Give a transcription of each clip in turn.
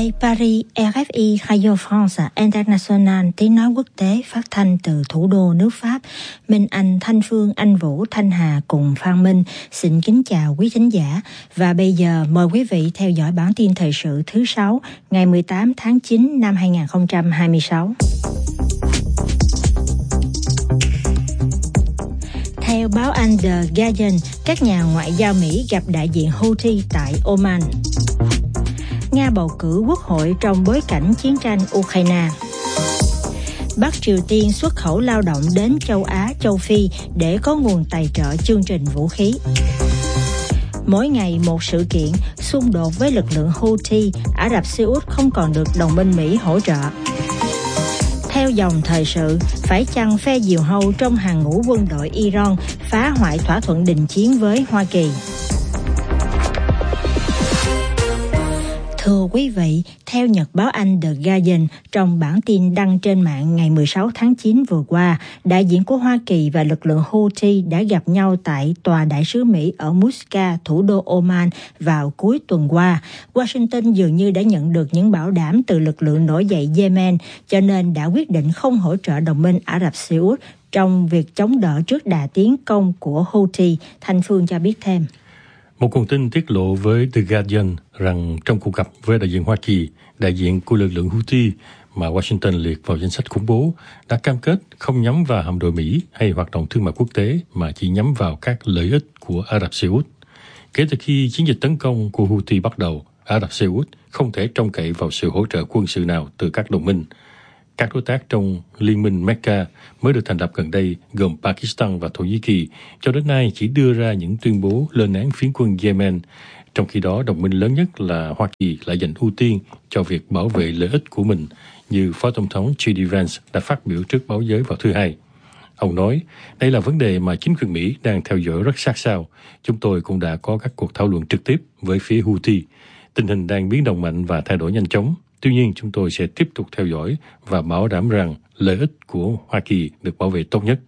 Đây Paris, RFI Radio France International, tiếng nói quốc tế phát thanh từ thủ đô nước Pháp. Minh Anh, Thanh Phương, Anh Vũ, Thanh Hà cùng Phan Minh xin kính chào quý thính giả. Và bây giờ mời quý vị theo dõi bản tin thời sự thứ 6 ngày 18 tháng 9 năm 2026. Theo báo Anh The Guardian, các nhà ngoại giao Mỹ gặp đại diện Houthi tại Oman. Nga bầu cử quốc hội trong bối cảnh chiến tranh Ukraine. Bắc Triều Tiên xuất khẩu lao động đến châu Á, châu Phi để có nguồn tài trợ chương trình vũ khí. Mỗi ngày một sự kiện, xung đột với lực lượng Houthi, Ả Rập Xê Út không còn được đồng minh Mỹ hỗ trợ. Theo dòng thời sự, phải chăng phe diều hâu trong hàng ngũ quân đội Iran phá hoại thỏa thuận đình chiến với Hoa Kỳ? Thưa quý vị, theo Nhật báo Anh The Guardian, trong bản tin đăng trên mạng ngày 16 tháng 9 vừa qua, đại diện của Hoa Kỳ và lực lượng Houthi đã gặp nhau tại Tòa Đại sứ Mỹ ở Muscat, thủ đô Oman vào cuối tuần qua. Washington dường như đã nhận được những bảo đảm từ lực lượng nổi dậy Yemen, cho nên đã quyết định không hỗ trợ đồng minh Ả Rập Xê Út trong việc chống đỡ trước đà tiến công của Houthi. Thanh Phương cho biết thêm. Một nguồn tin tiết lộ với The Guardian rằng trong cuộc gặp với đại diện Hoa Kỳ, đại diện của lực lượng Houthi mà Washington liệt vào danh sách khủng bố đã cam kết không nhắm vào hạm đội Mỹ hay hoạt động thương mại quốc tế mà chỉ nhắm vào các lợi ích của Ả Rập Xê Út. Kể từ khi chiến dịch tấn công của Houthi bắt đầu, Ả Rập Xê Út không thể trông cậy vào sự hỗ trợ quân sự nào từ các đồng minh. Các đối tác trong Liên minh Mecca mới được thành lập gần đây gồm Pakistan và Thổ Nhĩ Kỳ cho đến nay chỉ đưa ra những tuyên bố lên án phiến quân Yemen, trong khi đó đồng minh lớn nhất là Hoa Kỳ lại dành ưu tiên cho việc bảo vệ lợi ích của mình, như Phó Tổng thống J.D. Vance đã phát biểu trước báo giới vào thứ Hai. Ông nói, đây là vấn đề mà chính quyền Mỹ đang theo dõi rất sát sao. Chúng tôi cũng đã có các cuộc thảo luận trực tiếp với phía Houthi. Tình hình đang biến động mạnh và thay đổi nhanh chóng. Tuy nhiên, chúng tôi sẽ tiếp tục theo dõi và bảo đảm rằng lợi ích của Hoa Kỳ được bảo vệ tốt nhất.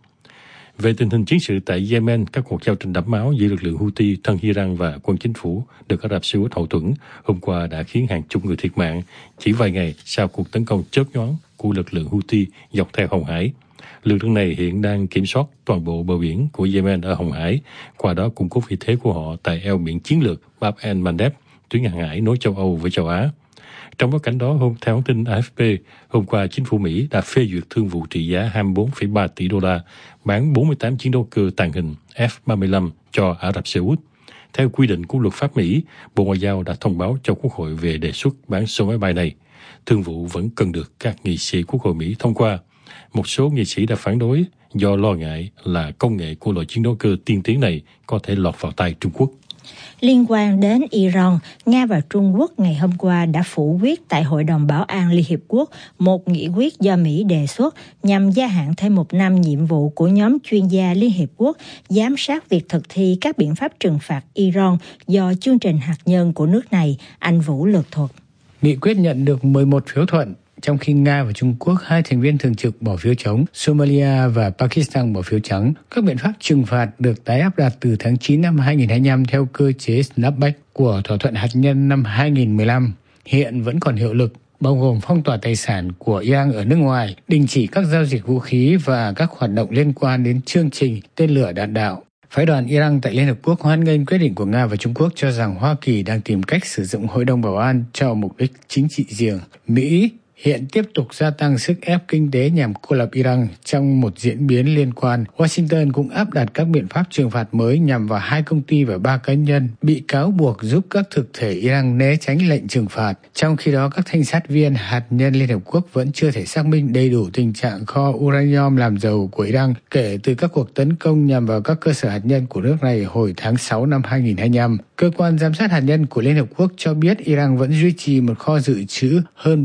Về tình hình chiến sự tại Yemen, các cuộc giao tranh đẫm máu giữa lực lượng Houthi, thân Iran và quân chính phủ được Ả Rập Xê Út hậu thuẫn hôm qua đã khiến hàng chục người thiệt mạng chỉ vài ngày sau cuộc tấn công chớp nhoáng của lực lượng Houthi dọc theo Hồng Hải. Lực lượng này hiện đang kiểm soát toàn bộ bờ biển của Yemen ở Hồng Hải, qua đó củng cố vị thế của họ tại eo biển chiến lược Bab el-Mandeb, tuyến hàng hải nối châu Âu với châu Á. Trong bối cảnh đó, theo hãng tin AFP, hôm qua chính phủ Mỹ đã phê duyệt thương vụ trị giá 24,3 tỷ đô la bán 48 chiến đấu cơ tàng hình F-35 cho Ả Rập Xê Út. Theo quy định của luật pháp Mỹ, Bộ Ngoại giao đã thông báo cho Quốc hội về đề xuất bán số máy bay này. Thương vụ vẫn cần được các nghị sĩ Quốc hội Mỹ thông qua. Một số nghị sĩ đã phản đối do lo ngại là công nghệ của loại chiến đấu cơ tiên tiến này có thể lọt vào tay Trung Quốc. Liên quan đến Iran, Nga và Trung Quốc ngày hôm qua đã phủ quyết tại Hội đồng Bảo an Liên Hiệp Quốc một nghị quyết do Mỹ đề xuất nhằm gia hạn thêm 1 năm nhiệm vụ của nhóm chuyên gia Liên Hiệp Quốc giám sát việc thực thi các biện pháp trừng phạt Iran do chương trình hạt nhân của nước này. Anh Vũ lược thuật. Nghị quyết nhận được 11 phiếu thuận, trong khi Nga và Trung Quốc, 2 thành viên thường trực bỏ phiếu chống, Somalia và Pakistan bỏ phiếu trắng. Các biện pháp trừng phạt được tái áp đặt từ tháng 9 năm 2025 theo cơ chế snapback của thỏa thuận hạt nhân năm 2015, hiện vẫn còn hiệu lực, bao gồm phong tỏa tài sản của Iran ở nước ngoài, đình chỉ các giao dịch vũ khí và các hoạt động liên quan đến chương trình tên lửa đạn đạo. Phái đoàn Iran tại Liên Hợp Quốc hoan nghênh quyết định của Nga và Trung Quốc, cho rằng Hoa Kỳ đang tìm cách sử dụng Hội đồng Bảo an cho mục đích chính trị riêng. Mỹ hiện tiếp tục gia tăng sức ép kinh tế nhằm cô lập Iran. Trong một diễn biến liên quan, Washington cũng áp đặt các biện pháp trừng phạt mới nhằm vào 2 công ty và 3 cá nhân bị cáo buộc giúp các thực thể Iran né tránh lệnh trừng phạt. Trong khi đó, các thanh sát viên hạt nhân Liên Hợp Quốc vẫn chưa thể xác minh đầy đủ tình trạng kho uranium làm giàu của Iran kể từ các cuộc tấn công nhằm vào các cơ sở hạt nhân của nước này hồi tháng 6 năm 2025. Cơ quan giám sát hạt nhân của Liên Hợp Quốc cho biết Iran vẫn duy trì một kho dự trữ hơn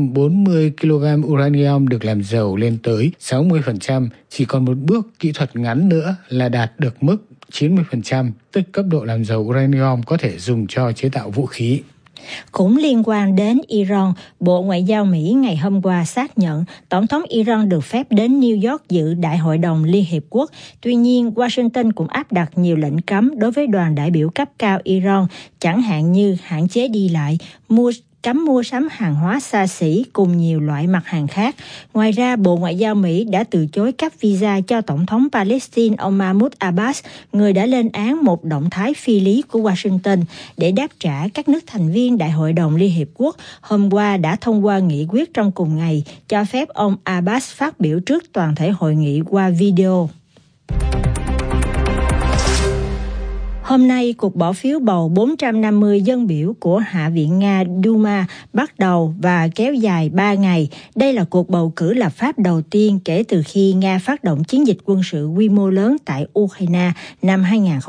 440 kg uranium được làm giàu lên tới 60%, chỉ còn một bước kỹ thuật ngắn nữa là đạt được mức 90%, tức cấp độ làm giàu uranium có thể dùng cho chế tạo vũ khí. Cũng liên quan đến Iran, Bộ Ngoại giao Mỹ ngày hôm qua xác nhận Tổng thống Iran được phép đến New York dự Đại hội đồng Liên Hiệp Quốc. Tuy nhiên, Washington cũng áp đặt nhiều lệnh cấm đối với đoàn đại biểu cấp cao Iran, chẳng hạn như hạn chế đi lại, mua cấm mua sắm hàng hóa xa xỉ cùng nhiều loại mặt hàng khác. Ngoài ra, Bộ Ngoại giao Mỹ đã từ chối cấp visa cho Tổng thống Palestine ông Mahmoud Abbas, người đã lên án một động thái phi lý của Washington để đáp trả các nước thành viên Đại hội đồng Liên Hiệp Quốc hôm qua đã thông qua nghị quyết trong cùng ngày cho phép ông Abbas phát biểu trước toàn thể hội nghị qua video. Hôm nay, cuộc bỏ phiếu bầu 450 dân biểu của Hạ viện Nga Duma bắt đầu và kéo dài 3 ngày. Đây là cuộc bầu cử lập pháp đầu tiên kể từ khi Nga phát động chiến dịch quân sự quy mô lớn tại Ukraine năm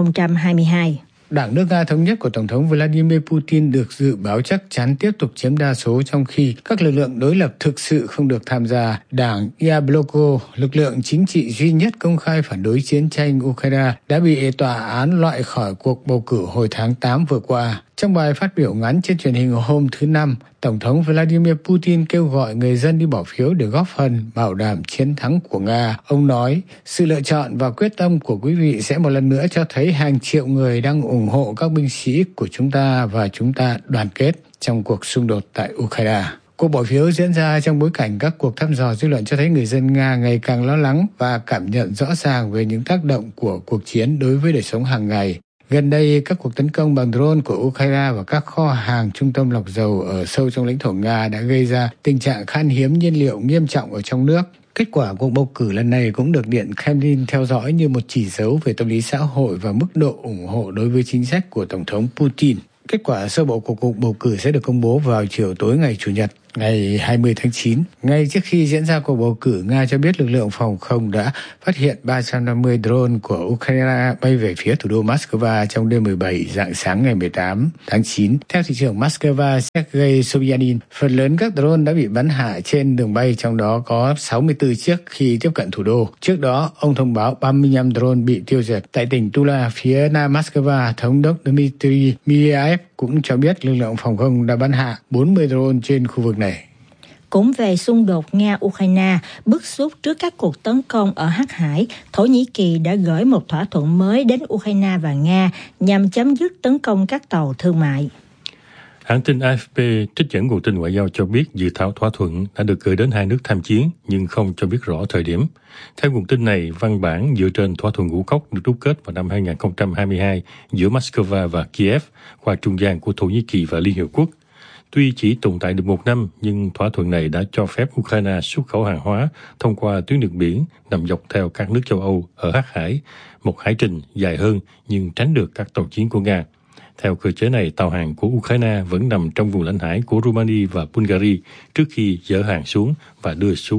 2022. Đảng nước Nga Thống nhất của Tổng thống Vladimir Putin được dự báo chắc chắn tiếp tục chiếm đa số trong khi các lực lượng đối lập thực sự không được tham gia. Đảng Yabloko, lực lượng chính trị duy nhất công khai phản đối chiến tranh Ukraine, đã bị tòa án loại khỏi cuộc bầu cử hồi tháng 8 vừa qua. Trong bài phát biểu ngắn trên truyền hình hôm thứ Năm, Tổng thống Vladimir Putin kêu gọi người dân đi bỏ phiếu để góp phần bảo đảm chiến thắng của Nga. Ông nói, sự lựa chọn và quyết tâm của quý vị sẽ một lần nữa cho thấy hàng triệu người đang ủng hộ các binh sĩ của chúng ta và chúng ta đoàn kết trong cuộc xung đột tại Ukraine. Cuộc bỏ phiếu diễn ra trong bối cảnh các cuộc thăm dò dư luận cho thấy người dân Nga ngày càng lo lắng và cảm nhận rõ ràng về những tác động của cuộc chiến đối với đời sống hàng ngày. Gần đây, các cuộc tấn công bằng drone của Ukraine và các kho hàng trung tâm lọc dầu ở sâu trong lãnh thổ Nga đã gây ra tình trạng khan hiếm nhiên liệu nghiêm trọng ở trong nước. Kết quả cuộc bầu cử lần này cũng được Điện Kremlin theo dõi như một chỉ dấu về tâm lý xã hội và mức độ ủng hộ đối với chính sách của Tổng thống Putin. Kết quả sơ bộ của cuộc bầu cử sẽ được công bố vào chiều tối ngày Chủ nhật, ngày 20 tháng 9. Ngay trước khi diễn ra cuộc bầu cử, Nga cho biết lực lượng phòng không đã phát hiện 350 drone của Ukraine bay về phía thủ đô Moscow trong đêm 17 rạng sáng ngày 18 tháng 9. Theo thị trưởng Moscow Sergei Sobyanin, phần lớn các drone đã bị bắn hạ trên đường bay, trong đó có 64 chiếc khi tiếp cận thủ đô. Trước đó, ông thông báo 35 drone bị tiêu diệt. Tại tỉnh Tula, phía nam Moscow, thống đốc Dmitry Miraev cũng cho biết lực lượng phòng không đã bắn hạ 40 drone trên khu vực này. Cũng về xung đột Nga-Ukraine, bức xúc trước các cuộc tấn công ở Hắc Hải, Thổ Nhĩ Kỳ đã gửi một thỏa thuận mới đến Ukraine và Nga nhằm chấm dứt tấn công các tàu thương mại. Hãng tin AFP trích dẫn nguồn tin ngoại giao cho biết dự thảo thỏa thuận đã được gửi đến hai nước tham chiến nhưng không cho biết rõ thời điểm. Theo nguồn tin này, văn bản dựa trên thỏa thuận ngũ cốc được đúc kết vào năm 2022 giữa Moscow và Kiev qua trung gian của Thổ Nhĩ Kỳ và Liên Hiệp Quốc. Tuy chỉ tồn tại được một năm, nhưng thỏa thuận này đã cho phép Ukraine xuất khẩu hàng hóa thông qua tuyến đường biển nằm dọc theo các nước châu Âu ở Hắc Hải, một hải trình dài hơn nhưng tránh được các tàu chiến của Nga. Theo cơ chế này, tàu hàng của Ukraine vẫn nằm trong vùng lãnh hải của Romania và Bulgaria trước khi dỡ hàng xuống và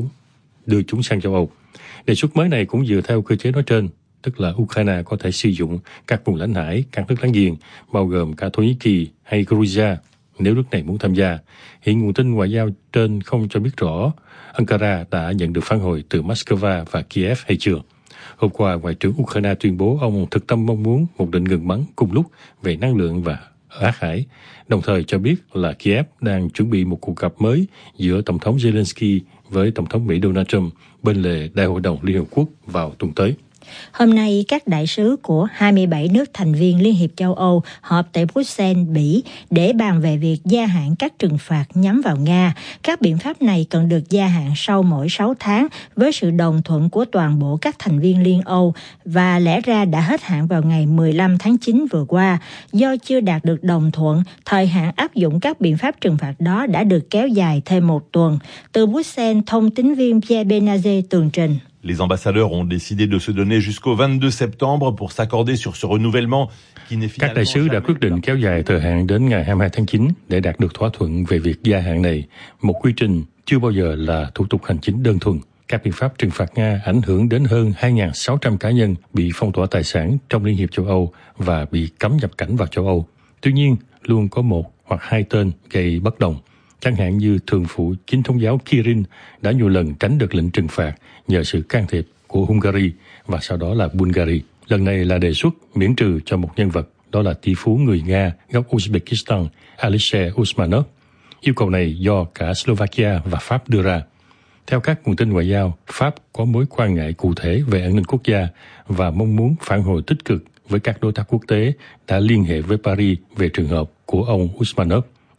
đưa chúng sang châu Âu. Đề xuất mới này cũng dựa theo cơ chế nói trên, tức là Ukraine có thể sử dụng các vùng lãnh hải, các nước láng giềng, bao gồm cả Thổ Nhĩ Kỳ hay Georgia, nếu nước này muốn tham gia. Hiện nguồn tin ngoại giao trên không cho biết rõ Ankara đã nhận được phản hồi từ Moscow và Kiev hay chưa. Hôm qua, Ngoại trưởng Ukraine tuyên bố ông thực tâm mong muốn một lệnh ngừng bắn cùng lúc về năng lượng và ở Hắc Hải, đồng thời cho biết là Kiev đang chuẩn bị một cuộc gặp mới giữa Tổng thống Zelensky với Tổng thống Mỹ Donald Trump bên lề Đại hội đồng Liên Hợp Quốc vào tuần tới. Hôm nay, các đại sứ của 27 nước thành viên Liên hiệp châu Âu họp tại Bruxelles, Bỉ để bàn về việc gia hạn các trừng phạt nhắm vào Nga. Các biện pháp này cần được gia hạn sau mỗi 6 tháng với sự đồng thuận của toàn bộ các thành viên Liên Âu và lẽ ra đã hết hạn vào ngày 15 tháng 9 vừa qua. Do chưa đạt được đồng thuận, thời hạn áp dụng các biện pháp trừng phạt đó đã được kéo dài thêm một tuần. Từ Bruxelles, thông tín viên Pierre Benazet tường trình. Les ambassadeurs ont décidé de se donner jusqu'au 22 septembre pour s'accorder sur ce renouvellement qui n'est finalement. Các đại sứ đã quyết định kéo dài thời hạn đến ngày 22 tháng 9 để đạt được thỏa thuận về việc gia hạn này, một quy trình chưa bao giờ là thủ tục hành chính đơn thuần. Các biện pháp trừng phạt Nga ảnh hưởng đến hơn 2.600 cá nhân bị phong tỏa tài sản trong Liên hiệp châu Âu và bị cấm nhập cảnh vào châu Âu. Tuy nhiên, luôn có một hoặc hai tên gây bất đồng. Chẳng hạn như thường phụ chính thống giáo Kirill đã nhiều lần tránh được lệnh trừng phạt nhờ sự can thiệp của Hungary và sau đó là Bulgaria. Lần này là đề xuất miễn trừ cho một nhân vật, đó là tỷ phú người Nga gốc Uzbekistan Alisher Usmanov. Yêu cầu này do cả Slovakia và Pháp đưa ra. Theo các nguồn tin ngoại giao, Pháp có mối quan ngại cụ thể về an ninh quốc gia và mong muốn phản hồi tích cực với các đối tác quốc tế đã liên hệ với Paris về trường hợp của ông Usmanov.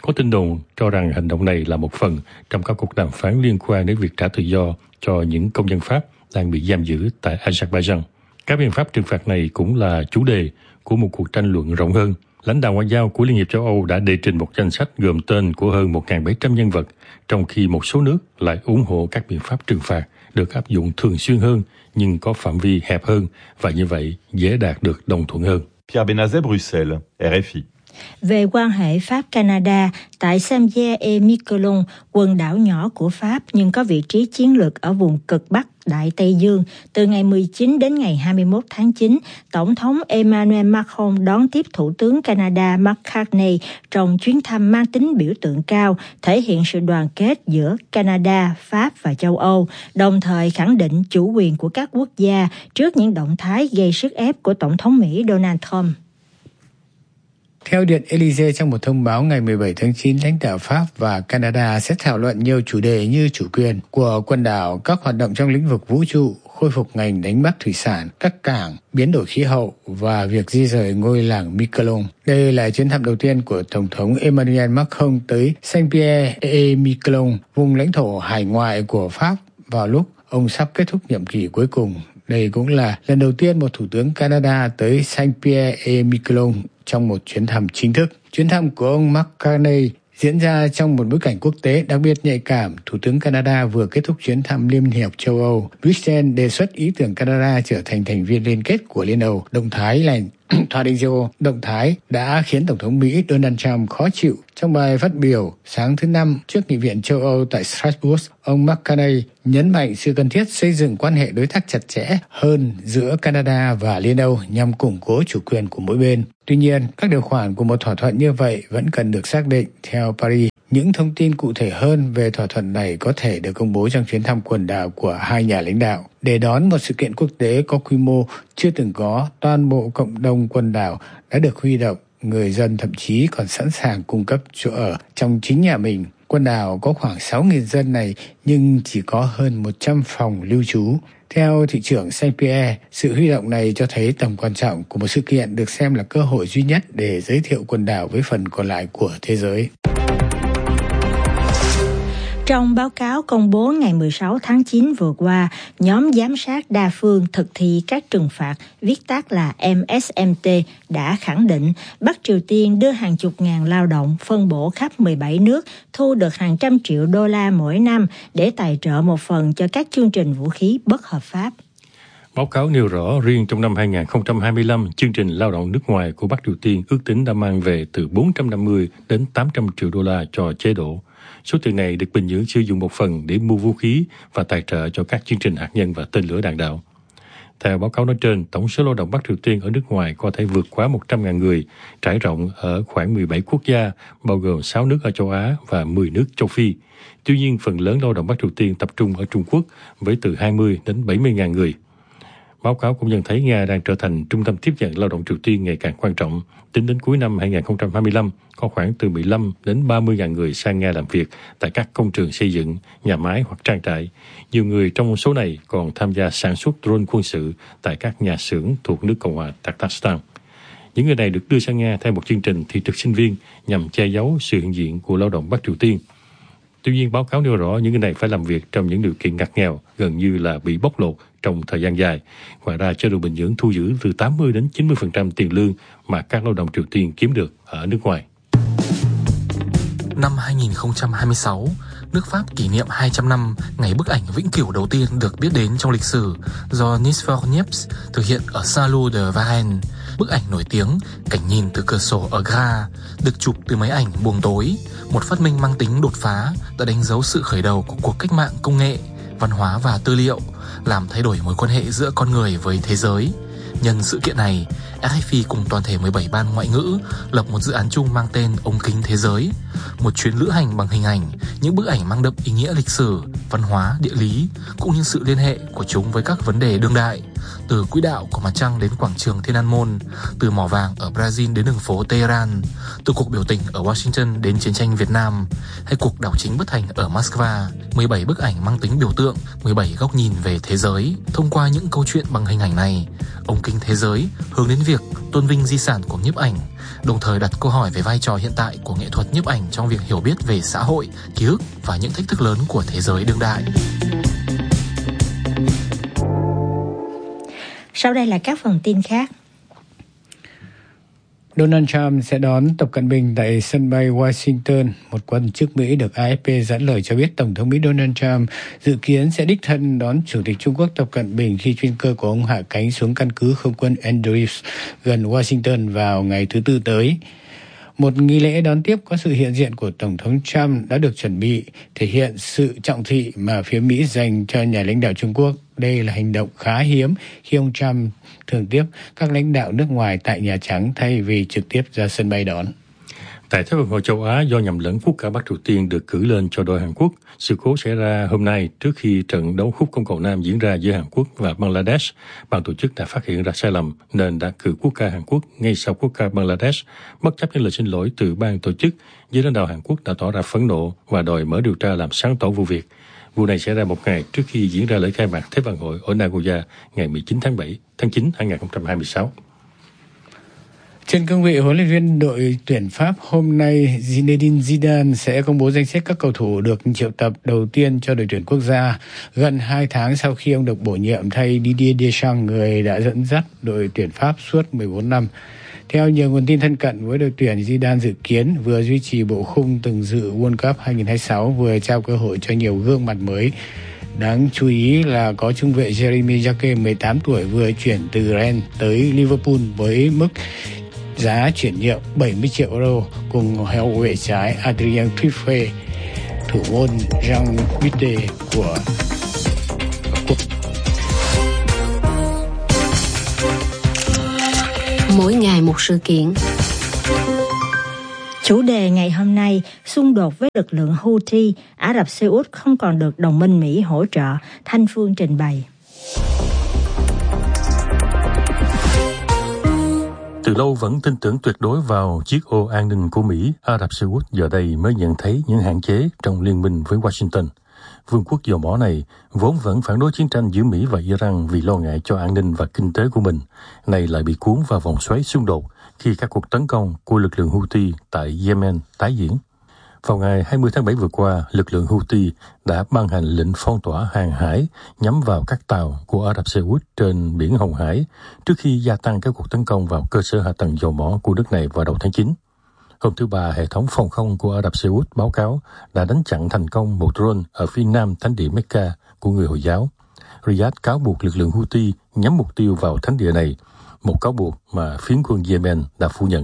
Có tin đồn cho rằng hành động này là một phần trong các cuộc đàm phán liên quan đến việc trả tự do cho những công dân Pháp đang bị giam giữ tại Azerbaijan. Các biện pháp trừng phạt này cũng là chủ đề của một cuộc tranh luận rộng hơn. Lãnh đạo ngoại giao của Liên hiệp châu Âu đã đệ trình một danh sách gồm tên của hơn 1.700 nhân vật, trong khi một số nước lại ủng hộ các biện pháp trừng phạt được áp dụng thường xuyên hơn nhưng có phạm vi hẹp hơn và như vậy dễ đạt được đồng thuận hơn. Pierre Benazet, Bruxelles, RFI. Về quan hệ Pháp-Canada, tại Saint-Pierre-et-Miquelon, quần đảo nhỏ của Pháp nhưng có vị trí chiến lược ở vùng cực Bắc Đại Tây Dương, từ ngày 19 đến ngày 21 tháng 9, Tổng thống Emmanuel Macron đón tiếp Thủ tướng Canada Mark Carney trong chuyến thăm mang tính biểu tượng cao, thể hiện sự đoàn kết giữa Canada, Pháp và châu Âu, đồng thời khẳng định chủ quyền của các quốc gia trước những động thái gây sức ép của Tổng thống Mỹ Donald Trump. Theo Điện Élysée trong một thông báo ngày 17 tháng 9, lãnh đạo Pháp và Canada sẽ thảo luận nhiều chủ đề như chủ quyền của quần đảo, các hoạt động trong lĩnh vực vũ trụ, khôi phục ngành đánh bắt thủy sản, các cảng, biến đổi khí hậu và việc di rời ngôi làng Miquelon. Đây là chuyến thăm đầu tiên của Tổng thống Emmanuel Macron tới Saint-Pierre-et-Miquelon, vùng lãnh thổ hải ngoại của Pháp vào lúc ông sắp kết thúc nhiệm kỳ cuối cùng. Đây cũng là lần đầu tiên một thủ tướng Canada tới Saint-Pierre-et-Miquelon trong một chuyến thăm chính thức. Chuyến thăm của ông Mark Carney diễn ra trong một bối cảnh quốc tế đặc biệt nhạy cảm. Thủ tướng Canada vừa kết thúc chuyến thăm Liên hiệp châu Âu. Bruxelles đề xuất ý tưởng Canada trở thành thành viên liên kết của Liên Âu. Động thái đã khiến Tổng thống Mỹ Donald Trump khó chịu. Trong bài phát biểu sáng thứ Năm trước Nghị viện châu Âu tại Strasbourg, ông Mark Carney nhấn mạnh sự cần thiết xây dựng quan hệ đối tác chặt chẽ hơn giữa Canada và Liên Âu nhằm củng cố chủ quyền của mỗi bên. Tuy nhiên, các điều khoản của một thỏa thuận như vậy vẫn cần được xác định. Theo Paris, những thông tin cụ thể hơn về thỏa thuận này có thể được công bố trong chuyến thăm quần đảo của hai nhà lãnh đạo. Để đón một sự kiện quốc tế có quy mô chưa từng có, toàn bộ cộng đồng quần đảo đã được huy động. Người dân thậm chí còn sẵn sàng cung cấp chỗ ở trong chính nhà mình. Quần đảo có khoảng 6.000 dân này nhưng chỉ có hơn 100 phòng lưu trú. Theo thị trưởng Saint-Pierre, sự huy động này cho thấy tầm quan trọng của một sự kiện được xem là cơ hội duy nhất để giới thiệu quần đảo với phần còn lại của thế giới. Trong báo cáo công bố ngày 16 tháng 9 vừa qua, nhóm giám sát đa phương thực thi các trừng phạt, viết tắt là MSMT, đã khẳng định Bắc Triều Tiên đưa hàng chục ngàn lao động phân bổ khắp 17 nước, thu được hàng trăm triệu đô la mỗi năm để tài trợ một phần cho các chương trình vũ khí bất hợp pháp. Báo cáo nêu rõ riêng trong năm 2025, chương trình lao động nước ngoài của Bắc Triều Tiên ước tính đã mang về từ 450 đến 800 triệu đô la cho chế độ. Số tiền này được Bình Nhưỡng sử dụng một phần để mua vũ khí và tài trợ cho các chương trình hạt nhân và tên lửa đạn đạo. Theo báo cáo nói trên, tổng số lao động Bắc Triều Tiên ở nước ngoài có thể vượt quá 100.000 người, trải rộng ở khoảng 17 quốc gia, bao gồm 6 nước ở châu Á và 10 nước châu Phi. Tuy nhiên, phần lớn lao động Bắc Triều Tiên tập trung ở Trung Quốc với từ 20 đến 70.000 người. Báo cáo cũng nhận thấy Nga đang trở thành trung tâm tiếp nhận lao động Triều Tiên ngày càng quan trọng. Tính đến cuối năm 2025, có khoảng từ 15 đến 30.000 người sang Nga làm việc tại các công trường xây dựng, nhà máy hoặc trang trại. Nhiều người trong số này còn tham gia sản xuất drone quân sự tại các nhà xưởng thuộc nước Cộng hòa Tajikistan. Những người này được đưa sang Nga theo một chương trình thị thực sinh viên nhằm che giấu sự hiện diện của lao động Bắc Triều Tiên. Tuy nhiên, báo cáo nêu rõ những người này phải làm việc trong những điều kiện ngặt nghèo, gần như là bị bóc lột trong thời gian dài. Ngoài ra, chế độ Bình Nhưỡng thu giữ từ 80 đến 90% tiền lương mà các lao động Triều Tiên kiếm được ở nước ngoài. Năm 2026, nước Pháp kỷ niệm 200 năm ngày bức ảnh vĩnh cửu đầu tiên được biết đến trong lịch sử do Nisfor Niepce thực hiện ở Salon de Varennes. Bức ảnh nổi tiếng cảnh nhìn từ cửa sổ ở Graz được chụp từ máy ảnh buồng tối, một phát minh mang tính đột phá đã đánh dấu sự khởi đầu của cuộc cách mạng công nghệ, văn hóa và tư liệu, làm thay đổi mối quan hệ giữa con người với thế giới. Nhân sự kiện này, RFI cùng toàn thể 17 ban ngoại ngữ lập một dự án chung mang tên Ống kính thế giới, một chuyến lữ hành bằng hình ảnh, những bức ảnh mang đậm ý nghĩa lịch sử, văn hóa, địa lý, cũng như sự liên hệ của chúng với các vấn đề đương đại, từ quỹ đạo của mặt trăng đến quảng trường Thiên An Môn, từ mỏ vàng ở Brazil đến đường phố Tehran, từ cuộc biểu tình ở Washington đến chiến tranh Việt Nam, hay cuộc đảo chính bất thành ở Moscow. 17 bức ảnh mang tính biểu tượng, 17 góc nhìn về thế giới. Thông qua những câu chuyện bằng hình ảnh này, ống kính thế giới hướng đến việc tôn vinh di sản của nhiếp ảnh, đồng thời đặt câu hỏi về vai trò hiện tại của nghệ thuật nhiếp ảnh trong việc hiểu biết về xã hội, ký ức và những thách thức lớn của thế giới đương đại. Sau đây là các phần tin khác. Donald Trump sẽ đón Tập Cận Bình tại sân bay Washington. Một quan chức Mỹ được AFP dẫn lời cho biết Tổng thống Mỹ Donald Trump dự kiến sẽ đích thân đón Chủ tịch Trung Quốc Tập Cận Bình khi chuyên cơ của ông hạ cánh xuống căn cứ không quân Andrews gần Washington vào ngày thứ Tư tới. Một nghi lễ đón tiếp có sự hiện diện của Tổng thống Trump đã được chuẩn bị, thể hiện sự trọng thị mà phía Mỹ dành cho nhà lãnh đạo Trung Quốc. Đây là hành động khá hiếm khi ông Trump thường tiếp các lãnh đạo nước ngoài tại Nhà Trắng thay vì trực tiếp ra sân bay đón. Tại Thế vận hội châu Á, do nhầm lẫn quốc ca Bắc Triều Tiên được cử lên cho đội Hàn Quốc, sự cố xảy ra hôm nay trước khi trận đấu khúc công cầu nam diễn ra giữa Hàn Quốc và Bangladesh. Ban tổ chức đã phát hiện ra sai lầm nên đã cử quốc ca Hàn Quốc ngay sau quốc ca Bangladesh. Bất chấp những lời xin lỗi từ ban tổ chức, giới lãnh đạo Hàn Quốc đã tỏ ra phẫn nộ và đòi mở điều tra làm sáng tỏ vụ việc. Vụ này xảy ra một ngày trước khi diễn ra lễ khai mạc Thế vận hội ở Nagoya ngày 19 tháng 9 2026. Trên cương vị huấn luyện viên đội tuyển Pháp, hôm nay Zinedine Zidane sẽ công bố danh sách các cầu thủ được triệu tập đầu tiên cho đội tuyển quốc gia, gần 2 tháng sau khi ông được bổ nhiệm thay Didier Deschamps, người đã dẫn dắt đội tuyển Pháp suốt 14 năm. Theo nhiều nguồn tin thân cận với đội tuyển, Zidane dự kiến vừa duy trì bộ khung từng dự World Cup 2026, vừa trao cơ hội cho nhiều gương mặt mới. Đáng chú ý là có trung vệ Jeremy Jacquet 18 tuổi vừa chuyển từ Rennes tới Liverpool với mức giá chuyển nhượng 70 triệu euro, cùng hậu vệ trái Adrien Truffet, thủ môn Jean Butte của Mỗi ngày một sự kiện. Chủ đề ngày hôm nay, xung đột với lực lượng Houthi, Ả Rập Xê Út không còn được đồng minh Mỹ hỗ trợ, Thanh Phương trình bày. Từ lâu vẫn tin tưởng tuyệt đối vào chiếc ô an ninh của Mỹ, Ả Rập Xê Út giờ đây mới nhận thấy những hạn chế trong liên minh với Washington. Vương quốc dầu mỏ này vốn vẫn phản đối chiến tranh giữa Mỹ và Iran vì lo ngại cho an ninh và kinh tế của mình, nay lại bị cuốn vào vòng xoáy xung đột khi các cuộc tấn công của lực lượng Houthi tại Yemen tái diễn. Vào ngày 20 tháng 7 vừa qua, lực lượng Houthi đã ban hành lệnh phong tỏa hàng hải nhắm vào các tàu của Ả Rập Xê Út trên biển Hồng Hải trước khi gia tăng các cuộc tấn công vào cơ sở hạ tầng dầu mỏ của nước này vào đầu tháng 9. Hôm thứ Ba, hệ thống phòng không của Ả Rập Xê Út báo cáo đã đánh chặn thành công một drone ở phía nam thánh địa Mecca của người Hồi giáo. Riyadh cáo buộc lực lượng Houthi nhắm mục tiêu vào thánh địa này, một cáo buộc mà phiến quân Yemen đã phủ nhận.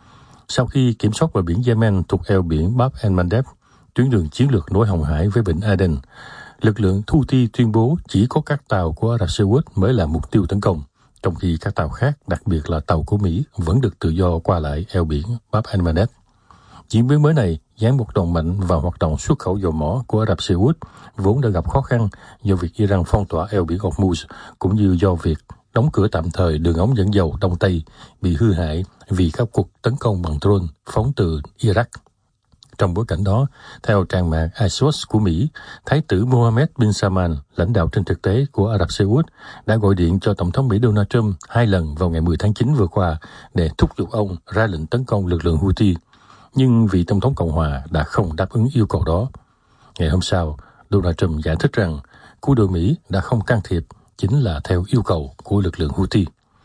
Sau khi kiểm soát bờ biển Yemen thuộc eo biển Bab el-Mandeb, tuyến đường chiến lược nối Hồng Hải với Vịnh Aden, lực lượng Houthi tuyên bố chỉ có các tàu của Ả Rập Xê Út mới là mục tiêu tấn công, trong khi các tàu khác, đặc biệt là tàu của Mỹ, vẫn được tự do qua lại eo biển Bab el-Mandeb. Diễn biến mới này giáng một đòn mạnh vào hoạt động xuất khẩu dầu mỏ của Ả Rập Xê Út, vốn đã gặp khó khăn do việc Iran phong tỏa eo biển Hormuz, cũng như do việc đóng cửa tạm thời đường ống dẫn dầu Đông Tây bị hư hại vì các cuộc tấn công bằng drone phóng từ Iraq. Trong bối cảnh đó, theo trang mạng Axios của Mỹ, Thái tử Mohammed bin Salman, lãnh đạo trên thực tế của Ả Rập Xê Út, đã gọi điện cho Tổng thống Mỹ Donald Trump 2 lần vào ngày 10 tháng 9 vừa qua để thúc giục ông ra lệnh tấn công lực lượng Houthi, nhưng vị Tổng thống Cộng hòa đã không đáp ứng yêu cầu đó. Ngày hôm sau, Donald Trump giải thích rằng quân đội Mỹ đã không can thiệp, chính là theo yêu cầu của lực lượng Houthi.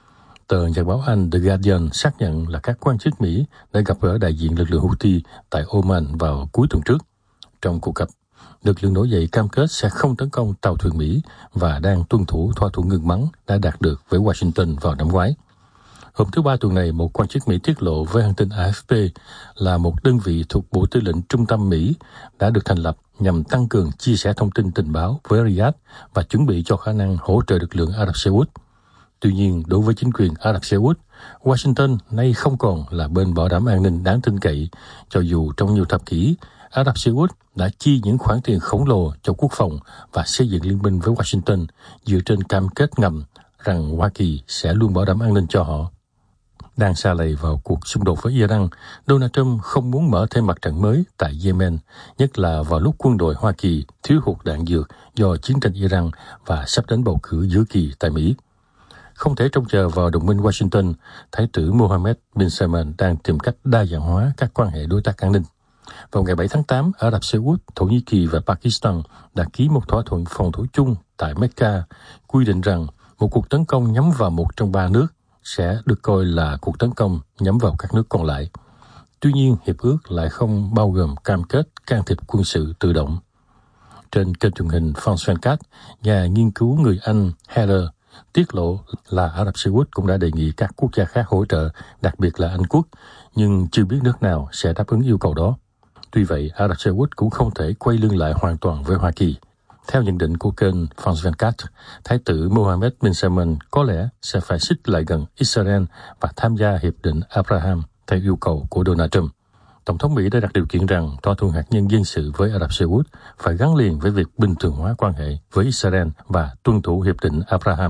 Tờ nhật báo Anh The Guardian xác nhận là các quan chức Mỹ đã gặp gỡ đại diện lực lượng Houthi tại Oman vào cuối tuần trước. Trong cuộc gặp, lực lượng nổi dậy cam kết sẽ không tấn công tàu thuyền Mỹ và đang tuân thủ thỏa thuận ngừng bắn đã đạt được với Washington vào năm ngoái. Hôm thứ Ba tuần này, một quan chức Mỹ tiết lộ với hãng tin AFP là một đơn vị thuộc Bộ Tư lệnh Trung tâm Mỹ đã được thành lập nhằm tăng cường chia sẻ thông tin tình báo với Riyadh và chuẩn bị cho khả năng hỗ trợ lực lượng Ả Rập Xê Út. Tuy nhiên, đối với chính quyền Ả Rập Xê Út, Washington nay không còn là bên bảo đảm an ninh đáng tin cậy, cho dù trong nhiều thập kỷ, Ả Rập Xê Út đã chi những khoản tiền khổng lồ cho quốc phòng và xây dựng liên minh với Washington dựa trên cam kết ngầm rằng Hoa Kỳ sẽ luôn bảo đảm an ninh cho họ. Đang sa lầy vào cuộc xung đột với Iran, Donald Trump không muốn mở thêm mặt trận mới tại Yemen, nhất là vào lúc quân đội Hoa Kỳ thiếu hụt đạn dược do chiến tranh Iran và sắp đến bầu cử giữa kỳ tại Mỹ. Không thể trông chờ vào đồng minh Washington, Thái tử Mohammed bin Salman đang tìm cách đa dạng hóa các quan hệ đối tác an ninh. Vào ngày 7 tháng 8, Ả Rập Xê Út, Thổ Nhĩ Kỳ và Pakistan đã ký một thỏa thuận phòng thủ chung tại Mecca, quy định rằng một cuộc tấn công nhắm vào một trong ba nước sẽ được coi là cuộc tấn công nhắm vào các nước còn lại. Tuy nhiên, hiệp ước lại không bao gồm cam kết can thiệp quân sự tự động. Trên kênh truyền hình France 24, nhà nghiên cứu người Anh Heller tiết lộ là Ả Rập Xê Út cũng đã đề nghị các quốc gia khác hỗ trợ, đặc biệt là Anh Quốc, nhưng chưa biết nước nào sẽ đáp ứng yêu cầu đó. Tuy vậy, Ả Rập Xê Út cũng không thể quay lưng lại hoàn toàn với Hoa Kỳ. Theo nhận định của kênh France 24, Thái tử Mohammed bin Salman có lẽ sẽ phải xích lại gần Israel và tham gia Hiệp định Abraham theo yêu cầu của Donald Trump. Tổng thống Mỹ đã đặt điều kiện rằng thỏa thuận hạt nhân dân sự với Ả Rập Xê Út phải gắn liền với việc bình thường hóa quan hệ với Israel và tuân thủ Hiệp định Abraham.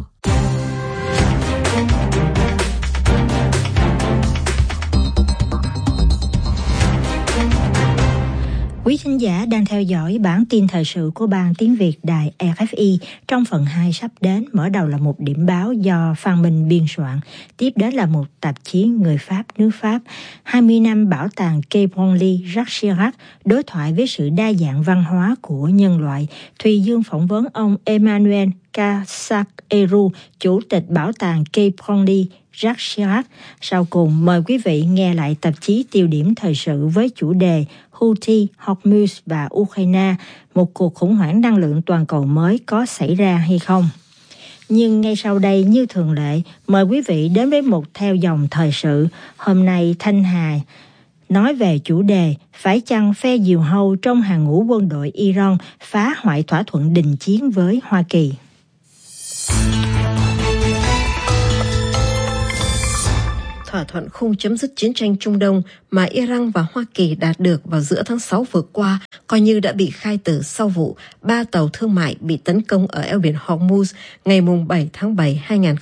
Quý thính giả đang theo dõi bản tin thời sự của Ban Tiếng Việt Đài RFI. Trong phần 2 sắp đến, mở đầu là một điểm báo do Phan Minh biên soạn. Tiếp đến là một tạp chí Người Pháp, nước Pháp. 20 năm bảo tàng Quai Branly, Jacques Chirac, đối thoại với sự đa dạng văn hóa của nhân loại. Thùy Dương phỏng vấn ông Emmanuel Cassac-Eru, chủ tịch bảo tàng Quai Branly, Jacques Chirac. Sau cùng, mời quý vị nghe lại tạp chí tiêu điểm thời sự với chủ đề Houthi, Hormuz và Ukraine, một cuộc khủng hoảng năng lượng toàn cầu mới có xảy ra hay không? Nhưng ngay sau đây, như thường lệ, mời quý vị đến với một theo dòng thời sự. Hôm nay, Thanh Hà nói về chủ đề phải chăng phe diều hâu trong hàng ngũ quân đội Iran phá hoại thỏa thuận đình chiến với Hoa Kỳ. Thỏa thuận khung chấm dứt chiến tranh Trung Đông mà Iran và Hoa Kỳ đạt được vào giữa tháng 6 vừa qua coi như đã bị khai tử sau vụ 3 tàu thương mại bị tấn công ở eo biển Hormuz ngày 7 tháng 7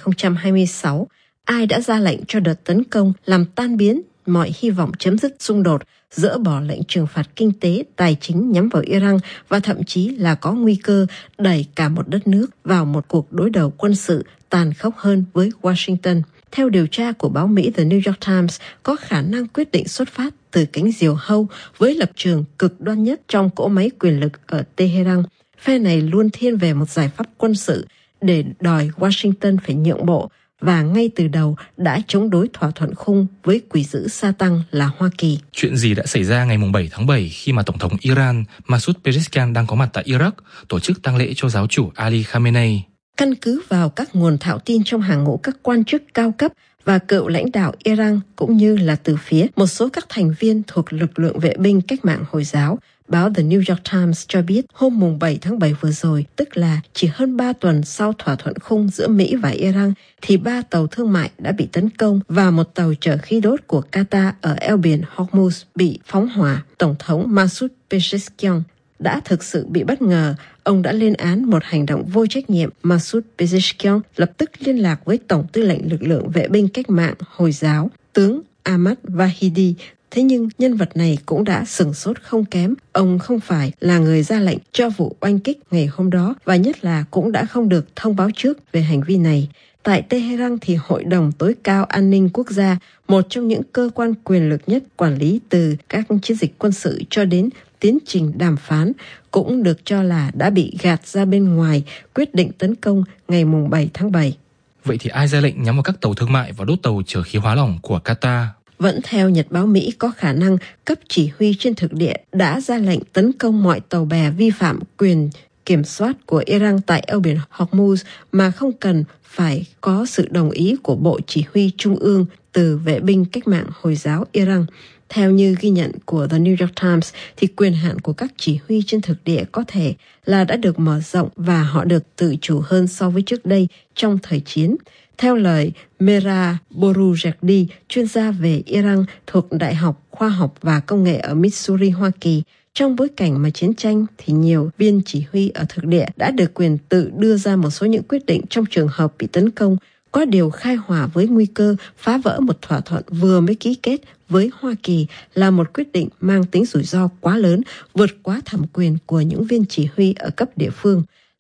2026. Ai đã ra lệnh cho đợt tấn công làm tan biến mọi hy vọng chấm dứt xung đột, dỡ bỏ lệnh trừng phạt kinh tế, tài chính nhắm vào Iran và thậm chí là có nguy cơ đẩy cả một đất nước vào một cuộc đối đầu quân sự tàn khốc hơn với Washington. Theo điều tra của báo Mỹ The New York Times, có khả năng quyết định xuất phát từ cánh diều hâu với lập trường cực đoan nhất trong cỗ máy quyền lực ở Tehran. Phe này luôn thiên về một giải pháp quân sự để đòi Washington phải nhượng bộ và ngay từ đầu đã chống đối thỏa thuận khung với quỷ dữ sa tăng là Hoa Kỳ. Chuyện gì đã xảy ra ngày 7 tháng 7 khi mà Tổng thống Iran Masoud Pezeshkian đang có mặt tại Iraq tổ chức tang lễ cho giáo chủ Ali Khamenei? Căn cứ vào các nguồn thạo tin trong hàng ngũ các quan chức cao cấp và cựu lãnh đạo Iran cũng như là từ phía một số các thành viên thuộc lực lượng vệ binh cách mạng Hồi giáo, báo The New York Times cho biết hôm 7 tháng 7 vừa rồi, tức là chỉ hơn 3 tuần sau thỏa thuận khung giữa Mỹ và Iran, thì 3 tàu thương mại đã bị tấn công và một tàu chở khí đốt của Qatar ở eo biển Hormuz bị phóng hỏa. Tổng thống Masoud Pezeshkian đã thực sự bị bất ngờ. Ông đã lên án một hành động vô trách nhiệm. Masoud Pezeshkian lập tức liên lạc với Tổng tư lệnh lực lượng vệ binh cách mạng Hồi giáo, tướng Ahmad Vahidi. Thế nhưng nhân vật này cũng đã sửng sốt không kém. Ông không phải là người ra lệnh cho vụ oanh kích ngày hôm đó và nhất là cũng đã không được thông báo trước về hành vi này. Tại Tehran thì Hội đồng Tối cao An ninh Quốc gia, một trong những cơ quan quyền lực nhất quản lý từ các chiến dịch quân sự cho đến tiến trình đàm phán, cũng được cho là đã bị gạt ra bên ngoài quyết định tấn công ngày 7 tháng 7. Vậy thì ai ra lệnh nhắm vào các tàu thương mại và đốt tàu chở khí hóa lỏng của Qatar? Vẫn theo Nhật báo Mỹ, có khả năng cấp chỉ huy trên thực địa đã ra lệnh tấn công mọi tàu bè vi phạm quyền kiểm soát của Iran tại eo biển Hormuz mà không cần phải có sự đồng ý của Bộ Chỉ huy Trung ương từ vệ binh cách mạng Hồi giáo Iran. Theo như ghi nhận của The New York Times, thì quyền hạn của các chỉ huy trên thực địa có thể là đã được mở rộng và họ được tự chủ hơn so với trước đây trong thời chiến. Theo lời Mera Boroujerdi, chuyên gia về Iran thuộc Đại học Khoa học và Công nghệ ở Missouri, Hoa Kỳ, trong bối cảnh mà chiến tranh thì nhiều viên chỉ huy ở thực địa đã được quyền tự đưa ra một số những quyết định trong trường hợp bị tấn công, có điều khai hỏa với nguy cơ phá vỡ một thỏa thuận vừa mới ký kết với Hoa Kỳ là một quyết định mang tính rủi ro quá lớn, vượt quá thẩm quyền của những viên chỉ huy ở cấp địa phương.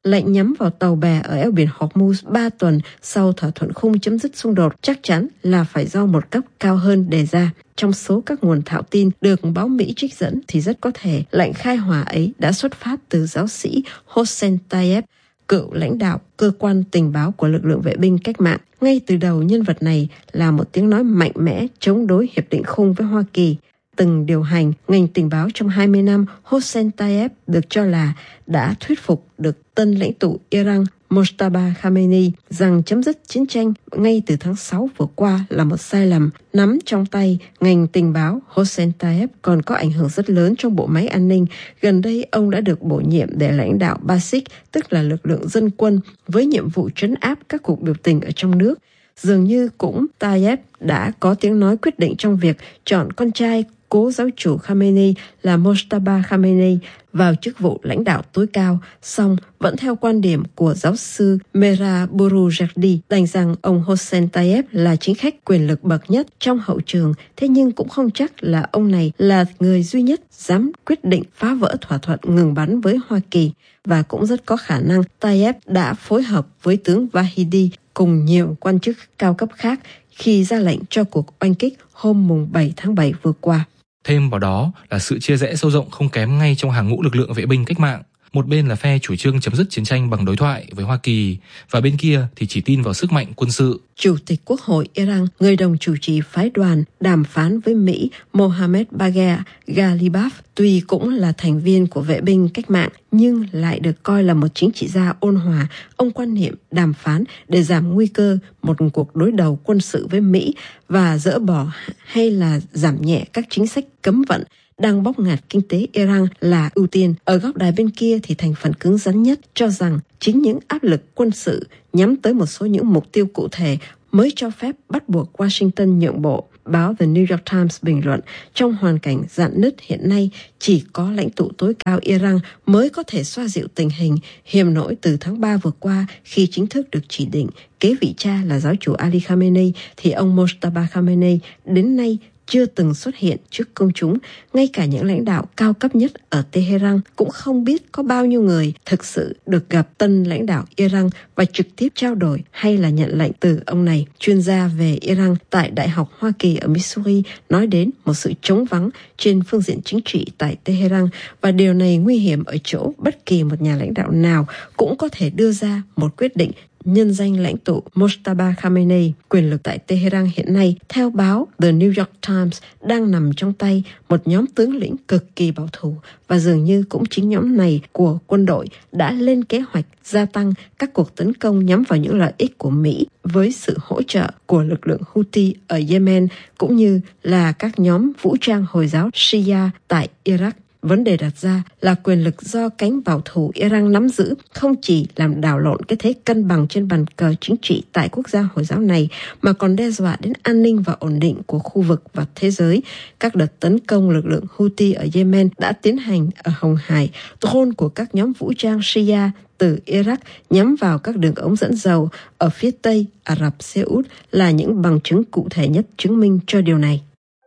lệnh nhắm vào tàu bè ở eo biển Hormuz 3 tuần sau thỏa thuận khung chấm dứt xung đột chắc chắn là phải do một cấp cao hơn đề ra. Trong số các nguồn thạo tin được báo Mỹ trích dẫn thì rất có thể lệnh khai hỏa ấy đã xuất phát từ giáo sĩ Hossein Tayeb, cựu lãnh đạo cơ quan tình báo của lực lượng vệ binh cách mạng. Ngay từ đầu, nhân vật này là một tiếng nói mạnh mẽ chống đối hiệp định khung với Hoa Kỳ. Từng điều hành ngành tình báo trong 20 năm, Hossein Tayeb được cho là đã thuyết phục được tân lãnh tụ Iran Mojtaba Khamenei rằng chấm dứt chiến tranh ngay từ tháng 6 vừa qua là một sai lầm. Nắm trong tay ngành tình báo, Hossein Tayeb còn có ảnh hưởng rất lớn trong bộ máy an ninh. Gần đây, ông đã được bổ nhiệm để lãnh đạo Basij, tức là lực lượng dân quân, với nhiệm vụ trấn áp các cuộc biểu tình ở trong nước. Dường như cũng Tayeb đã có tiếng nói quyết định trong việc chọn con trai cố giáo chủ Khamenei là Mojtaba Khamenei vào chức vụ lãnh đạo tối cao, song vẫn theo quan điểm của giáo sư Mera Boroujerdi đánh rằng ông Hossein Tayeb là chính khách quyền lực bậc nhất trong hậu trường, thế nhưng cũng không chắc là ông này là người duy nhất dám quyết định phá vỡ thỏa thuận ngừng bắn với Hoa Kỳ, và cũng rất có khả năng Tayeb đã phối hợp với tướng Vahidi cùng nhiều quan chức cao cấp khác khi ra lệnh cho cuộc oanh kích hôm 7 tháng 7 vừa qua. Thêm vào đó là sự chia rẽ sâu rộng không kém ngay trong hàng ngũ lực lượng vệ binh cách mạng. Một bên là phe chủ trương chấm dứt chiến tranh bằng đối thoại với Hoa Kỳ, và bên kia thì chỉ tin vào sức mạnh quân sự. Chủ tịch Quốc hội Iran, người đồng chủ trì phái đoàn đàm phán với Mỹ Mohammad Bagher Ghalibaf, tuy cũng là thành viên của vệ binh cách mạng nhưng lại được coi là một chính trị gia ôn hòa. Ông quan niệm đàm phán để giảm nguy cơ một cuộc đối đầu quân sự với Mỹ và dỡ bỏ hay là giảm nhẹ các chính sách cấm vận đang bóp nghẹt kinh tế Iran là ưu tiên. Ở góc đài bên kia thì thành phần cứng rắn nhất cho rằng chính những áp lực quân sự nhắm tới một số những mục tiêu cụ thể mới cho phép bắt buộc Washington nhượng bộ. Báo The New York Times bình luận, trong hoàn cảnh rạn nứt hiện nay, chỉ có lãnh tụ tối cao Iran mới có thể xoa dịu tình hình hiềm nổi từ tháng 3 vừa qua khi chính thức được chỉ định kế vị cha là giáo chủ Ali Khamenei, thì ông Mojtaba Khamenei đến nay chưa từng xuất hiện trước công chúng. Ngay cả những lãnh đạo cao cấp nhất ở Tehran cũng không biết có bao nhiêu người thực sự được gặp tân lãnh đạo Iran và trực tiếp trao đổi hay là nhận lệnh từ ông này. Chuyên gia về Iran tại Đại học Hoa Kỳ ở Missouri nói đến một sự trống vắng trên phương diện chính trị tại Tehran, và điều này nguy hiểm ở chỗ bất kỳ một nhà lãnh đạo nào cũng có thể đưa ra một quyết định nhân danh lãnh tụ Mojtaba Khamenei. Quyền lực tại Tehran hiện nay, theo báo The New York Times, đang nằm trong tay một nhóm tướng lĩnh cực kỳ bảo thủ, và dường như cũng chính nhóm này của quân đội đã lên kế hoạch gia tăng các cuộc tấn công nhắm vào những lợi ích của Mỹ với sự hỗ trợ của lực lượng Houthi ở Yemen cũng như là các nhóm vũ trang Hồi giáo Shia tại Iraq. Vấn đề đặt ra là quyền lực do cánh bảo thủ Iran nắm giữ không chỉ làm đảo lộn cái thế cân bằng trên bàn cờ chính trị tại quốc gia Hồi giáo này, mà còn đe dọa đến an ninh và ổn định của khu vực và thế giới. Các đợt tấn công lực lượng Houthi ở Yemen đã tiến hành ở Hồng Hải. Drone của các nhóm vũ trang Shia từ Iraq nhắm vào các đường ống dẫn dầu ở phía tây Ả Rập Xê Út là những bằng chứng cụ thể nhất chứng minh cho điều này.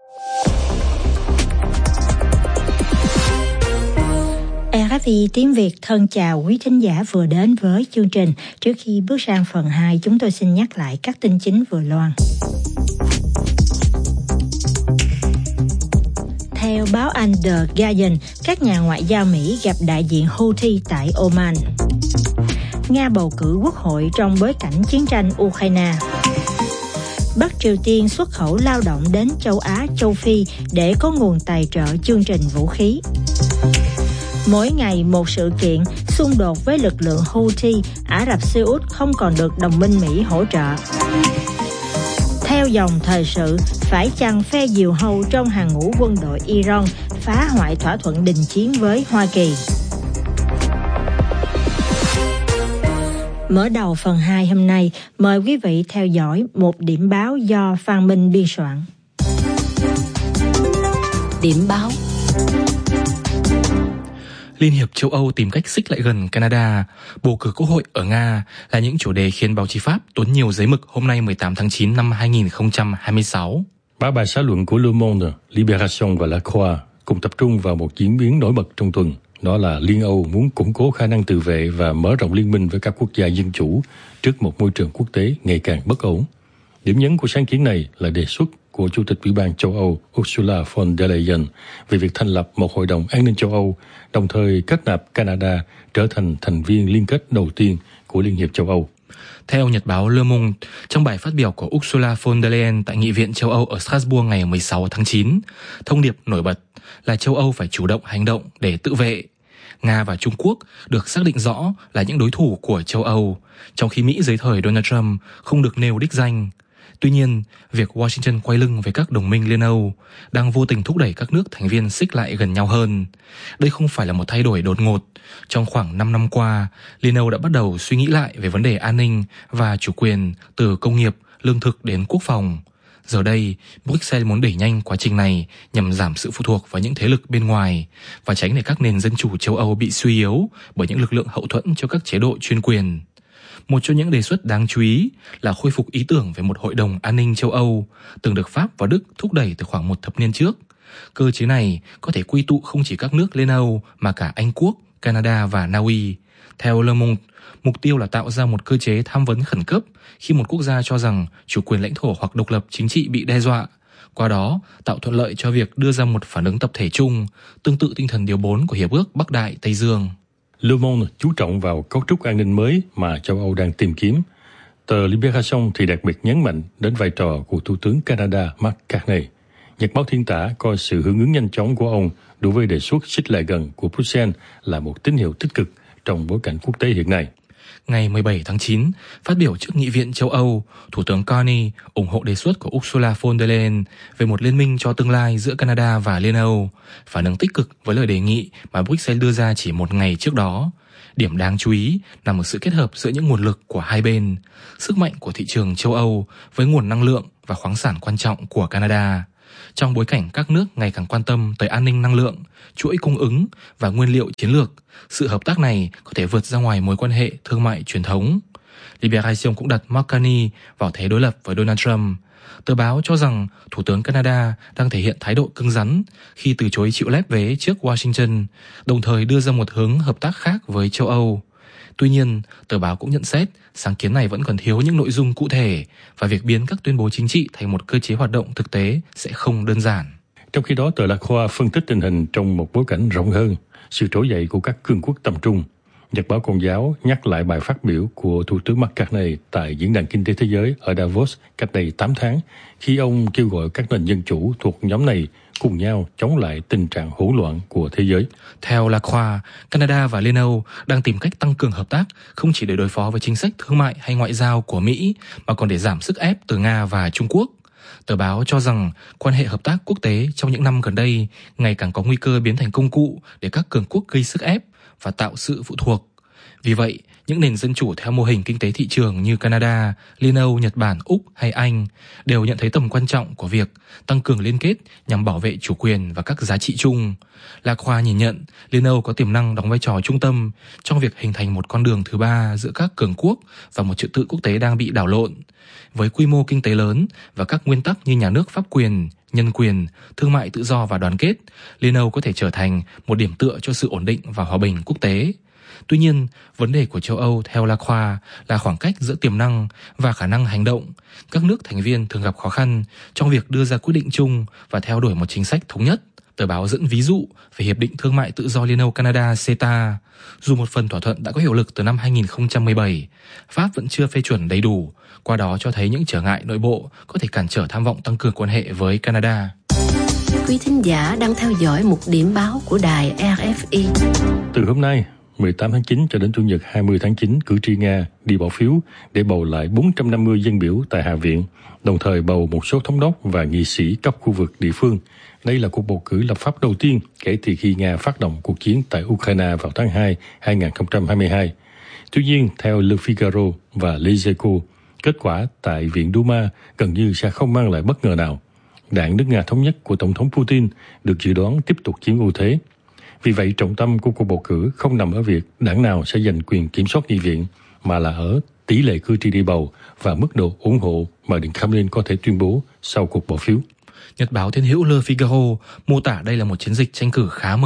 RFI tiếng Việt thân chào quý thính giả vừa đến với chương trình. Trước khi bước sang phần 2, chúng tôi xin nhắc lại các tin chính vừa loan. Theo báo Anh The Guardian, các nhà ngoại giao Mỹ gặp đại diện Houthi tại Oman. Nga bầu cử quốc hội trong bối cảnh chiến tranh Ukraine. Bắc Triều Tiên xuất khẩu lao động đến châu Á, châu Phi để có nguồn tài trợ chương trình vũ khí. Mỗi ngày một sự kiện xung đột với lực lượng Houthi, Ả Rập Xê Út không còn được đồng minh Mỹ hỗ trợ. Theo dòng thời sự, phải chăng phe diều hâu trong hàng ngũ quân đội Iran phá hoại thỏa thuận đình chiến với Hoa Kỳ? Mở đầu phần 2 hôm nay, mời quý vị theo dõi một điểm báo do Phan Minh biên soạn. Điểm báo. Liên hiệp châu Âu tìm cách xích lại gần Canada, bầu cử quốc hội ở Nga là những chủ đề khiến báo chí Pháp tốn nhiều giấy mực hôm nay 18 tháng 9 năm 2026. Ba bài xã luận của Le Monde, Libération và La Croix cùng tập trung vào một diễn biến nổi bật trong tuần. Đó là Liên Âu muốn củng cố khả năng tự vệ và mở rộng liên minh với các quốc gia dân chủ trước một môi trường quốc tế ngày càng bất ổn. Điểm nhấn của sáng kiến này là đề xuất của Chủ tịch Ủy ban châu Âu Ursula von der Leyen về việc thành lập một Hội đồng An ninh châu Âu, đồng thời kết nạp Canada trở thành thành viên liên kết đầu tiên của Liên hiệp châu Âu. Theo nhật báo Le Monde, trong bài phát biểu của Ursula von der Leyen tại Nghị viện châu Âu ở Strasbourg ngày 16 tháng 9, thông điệp nổi bật là châu Âu phải chủ động hành động để tự vệ. Nga và Trung Quốc được xác định rõ là những đối thủ của châu Âu, trong khi Mỹ dưới thời Donald Trump không được nêu đích danh. Tuy nhiên, việc Washington quay lưng với các đồng minh Liên Âu đang vô tình thúc đẩy các nước thành viên xích lại gần nhau hơn. Đây không phải là một thay đổi đột ngột. Trong khoảng 5 năm qua, Liên Âu đã bắt đầu suy nghĩ lại về vấn đề an ninh và chủ quyền từ công nghiệp, lương thực đến quốc phòng. Giờ đây, Bruxelles muốn đẩy nhanh quá trình này nhằm giảm sự phụ thuộc vào những thế lực bên ngoài và tránh để các nền dân chủ châu Âu bị suy yếu bởi những lực lượng hậu thuẫn cho các chế độ chuyên quyền. Một trong những đề xuất đáng chú ý là khôi phục ý tưởng về một hội đồng an ninh châu Âu, từng được Pháp và Đức thúc đẩy từ khoảng một thập niên trước. Cơ chế này có thể quy tụ không chỉ các nước Liên Âu mà cả Anh Quốc, Canada và Na Uy. Theo Le Monde, mục tiêu là tạo ra một cơ chế tham vấn khẩn cấp khi một quốc gia cho rằng chủ quyền lãnh thổ hoặc độc lập chính trị bị đe dọa. Qua đó, tạo thuận lợi cho việc đưa ra một phản ứng tập thể chung, tương tự tinh thần điều 4 của Hiệp ước Bắc Đại Tây Dương. Le Monde chú trọng vào cấu trúc an ninh mới mà châu Âu đang tìm kiếm. Tờ Libération thì đặc biệt nhấn mạnh đến vai trò của Thủ tướng Canada Mark Carney. Nhật báo Thiên Tả coi sự hưởng ứng nhanh chóng của ông đối với đề xuất xích lại gần của Bruxelles là một tín hiệu tích cực trong bối cảnh quốc tế hiện nay. Ngày 17 tháng 9, phát biểu trước Nghị viện châu Âu, Thủ tướng Carney ủng hộ đề xuất của Ursula von der Leyen về một liên minh cho tương lai giữa Canada và Liên Âu, phản ứng tích cực với lời đề nghị mà Bruxelles đưa ra chỉ một ngày trước đó. Điểm đáng chú ý là một sự kết hợp giữa những nguồn lực của hai bên, sức mạnh của thị trường châu Âu với nguồn năng lượng và khoáng sản quan trọng của Canada. Trong bối cảnh các nước ngày càng quan tâm tới an ninh năng lượng, chuỗi cung ứng và nguyên liệu chiến lược, sự hợp tác này có thể vượt ra ngoài mối quan hệ thương mại truyền thống. Libération cũng đặt Mark Carney vào thế đối lập với Donald Trump. Tờ báo cho rằng Thủ tướng Canada đang thể hiện thái độ cứng rắn khi từ chối chịu lép vế trước Washington, đồng thời đưa ra một hướng hợp tác khác với châu Âu. Tuy nhiên, tờ báo cũng nhận xét sáng kiến này vẫn còn thiếu những nội dung cụ thể và việc biến các tuyên bố chính trị thành một cơ chế hoạt động thực tế sẽ không đơn giản. Trong khi đó, tờ La Croix phân tích tình hình trong một bối cảnh rộng hơn, sự trỗi dậy của các cường quốc tầm trung. Nhật báo Công giáo nhắc lại bài phát biểu của Thủ tướng Mark Carney tại Diễn đàn Kinh tế Thế giới ở Davos cách đây 8 tháng, khi ông kêu gọi các nền dân chủ thuộc nhóm này cùng nhau chống lại tình trạng hỗn loạn của thế giới. Theo La Croix, Canada và Liên Âu đang tìm cách tăng cường hợp tác không chỉ để đối phó với chính sách thương mại hay ngoại giao của Mỹ, mà còn để giảm sức ép từ Nga và Trung Quốc. Tờ báo cho rằng quan hệ hợp tác quốc tế trong những năm gần đây ngày càng có nguy cơ biến thành công cụ để các cường quốc gây sức ép và tạo sự phụ thuộc. Vì vậy, những nền dân chủ theo mô hình kinh tế thị trường như Canada, Liên Âu, Nhật Bản, Úc hay Anh đều nhận thấy tầm quan trọng của việc tăng cường liên kết nhằm bảo vệ chủ quyền và các giá trị chung. La Croix nhìn nhận Liên Âu có tiềm năng đóng vai trò trung tâm trong việc hình thành một con đường thứ ba giữa các cường quốc và một trật tự quốc tế đang bị đảo lộn. Với quy mô kinh tế lớn và các nguyên tắc như nhà nước pháp quyền, nhân quyền, thương mại tự do và đoàn kết, Liên Âu có thể trở thành một điểm tựa cho sự ổn định và hòa bình quốc tế. Tuy nhiên, vấn đề của châu Âu theo La Croix là khoảng cách giữa tiềm năng và khả năng hành động. Các nước thành viên thường gặp khó khăn trong việc đưa ra quyết định chung và theo đuổi một chính sách thống nhất. Tờ báo dẫn ví dụ về Hiệp định Thương mại Tự do Liên Âu Canada CETA. Dù một phần thỏa thuận đã có hiệu lực từ năm 2017, Pháp vẫn chưa phê chuẩn đầy đủ, qua đó cho thấy những trở ngại nội bộ có thể cản trở tham vọng tăng cường quan hệ với Canada. Quý thính giả đang theo dõi một điểm báo của đài RFI. Từ hôm nay, 18 tháng 9 cho đến Chủ nhật 20 tháng 9, cử tri Nga đi bỏ phiếu để bầu lại 450 dân biểu tại Hạ viện, đồng thời bầu một số thống đốc và nghị sĩ cấp khu vực địa phương. Đây là cuộc bầu cử lập pháp đầu tiên kể từ khi Nga phát động cuộc chiến tại Ukraine vào tháng 2 2022. Tuy nhiên, theo Le Figaro và Les Echos, kết quả tại Viện Duma gần như sẽ không mang lại bất ngờ nào. Đảng nước Nga Thống nhất của Tổng thống Putin được dự đoán tiếp tục chiếm ưu thế. Vì vậy, trọng tâm của cuộc bầu cử không nằm ở việc đảng nào sẽ giành quyền kiểm soát nghị viện, mà là ở tỷ lệ cử tri đi bầu và mức độ ủng hộ mà Điện Kremlin có thể tuyên bố sau cuộc bỏ phiếu. Nhật báo Thiên hữu Le Figaro mô tả đây là một chiến dịch tranh cử khá mờ nhạt,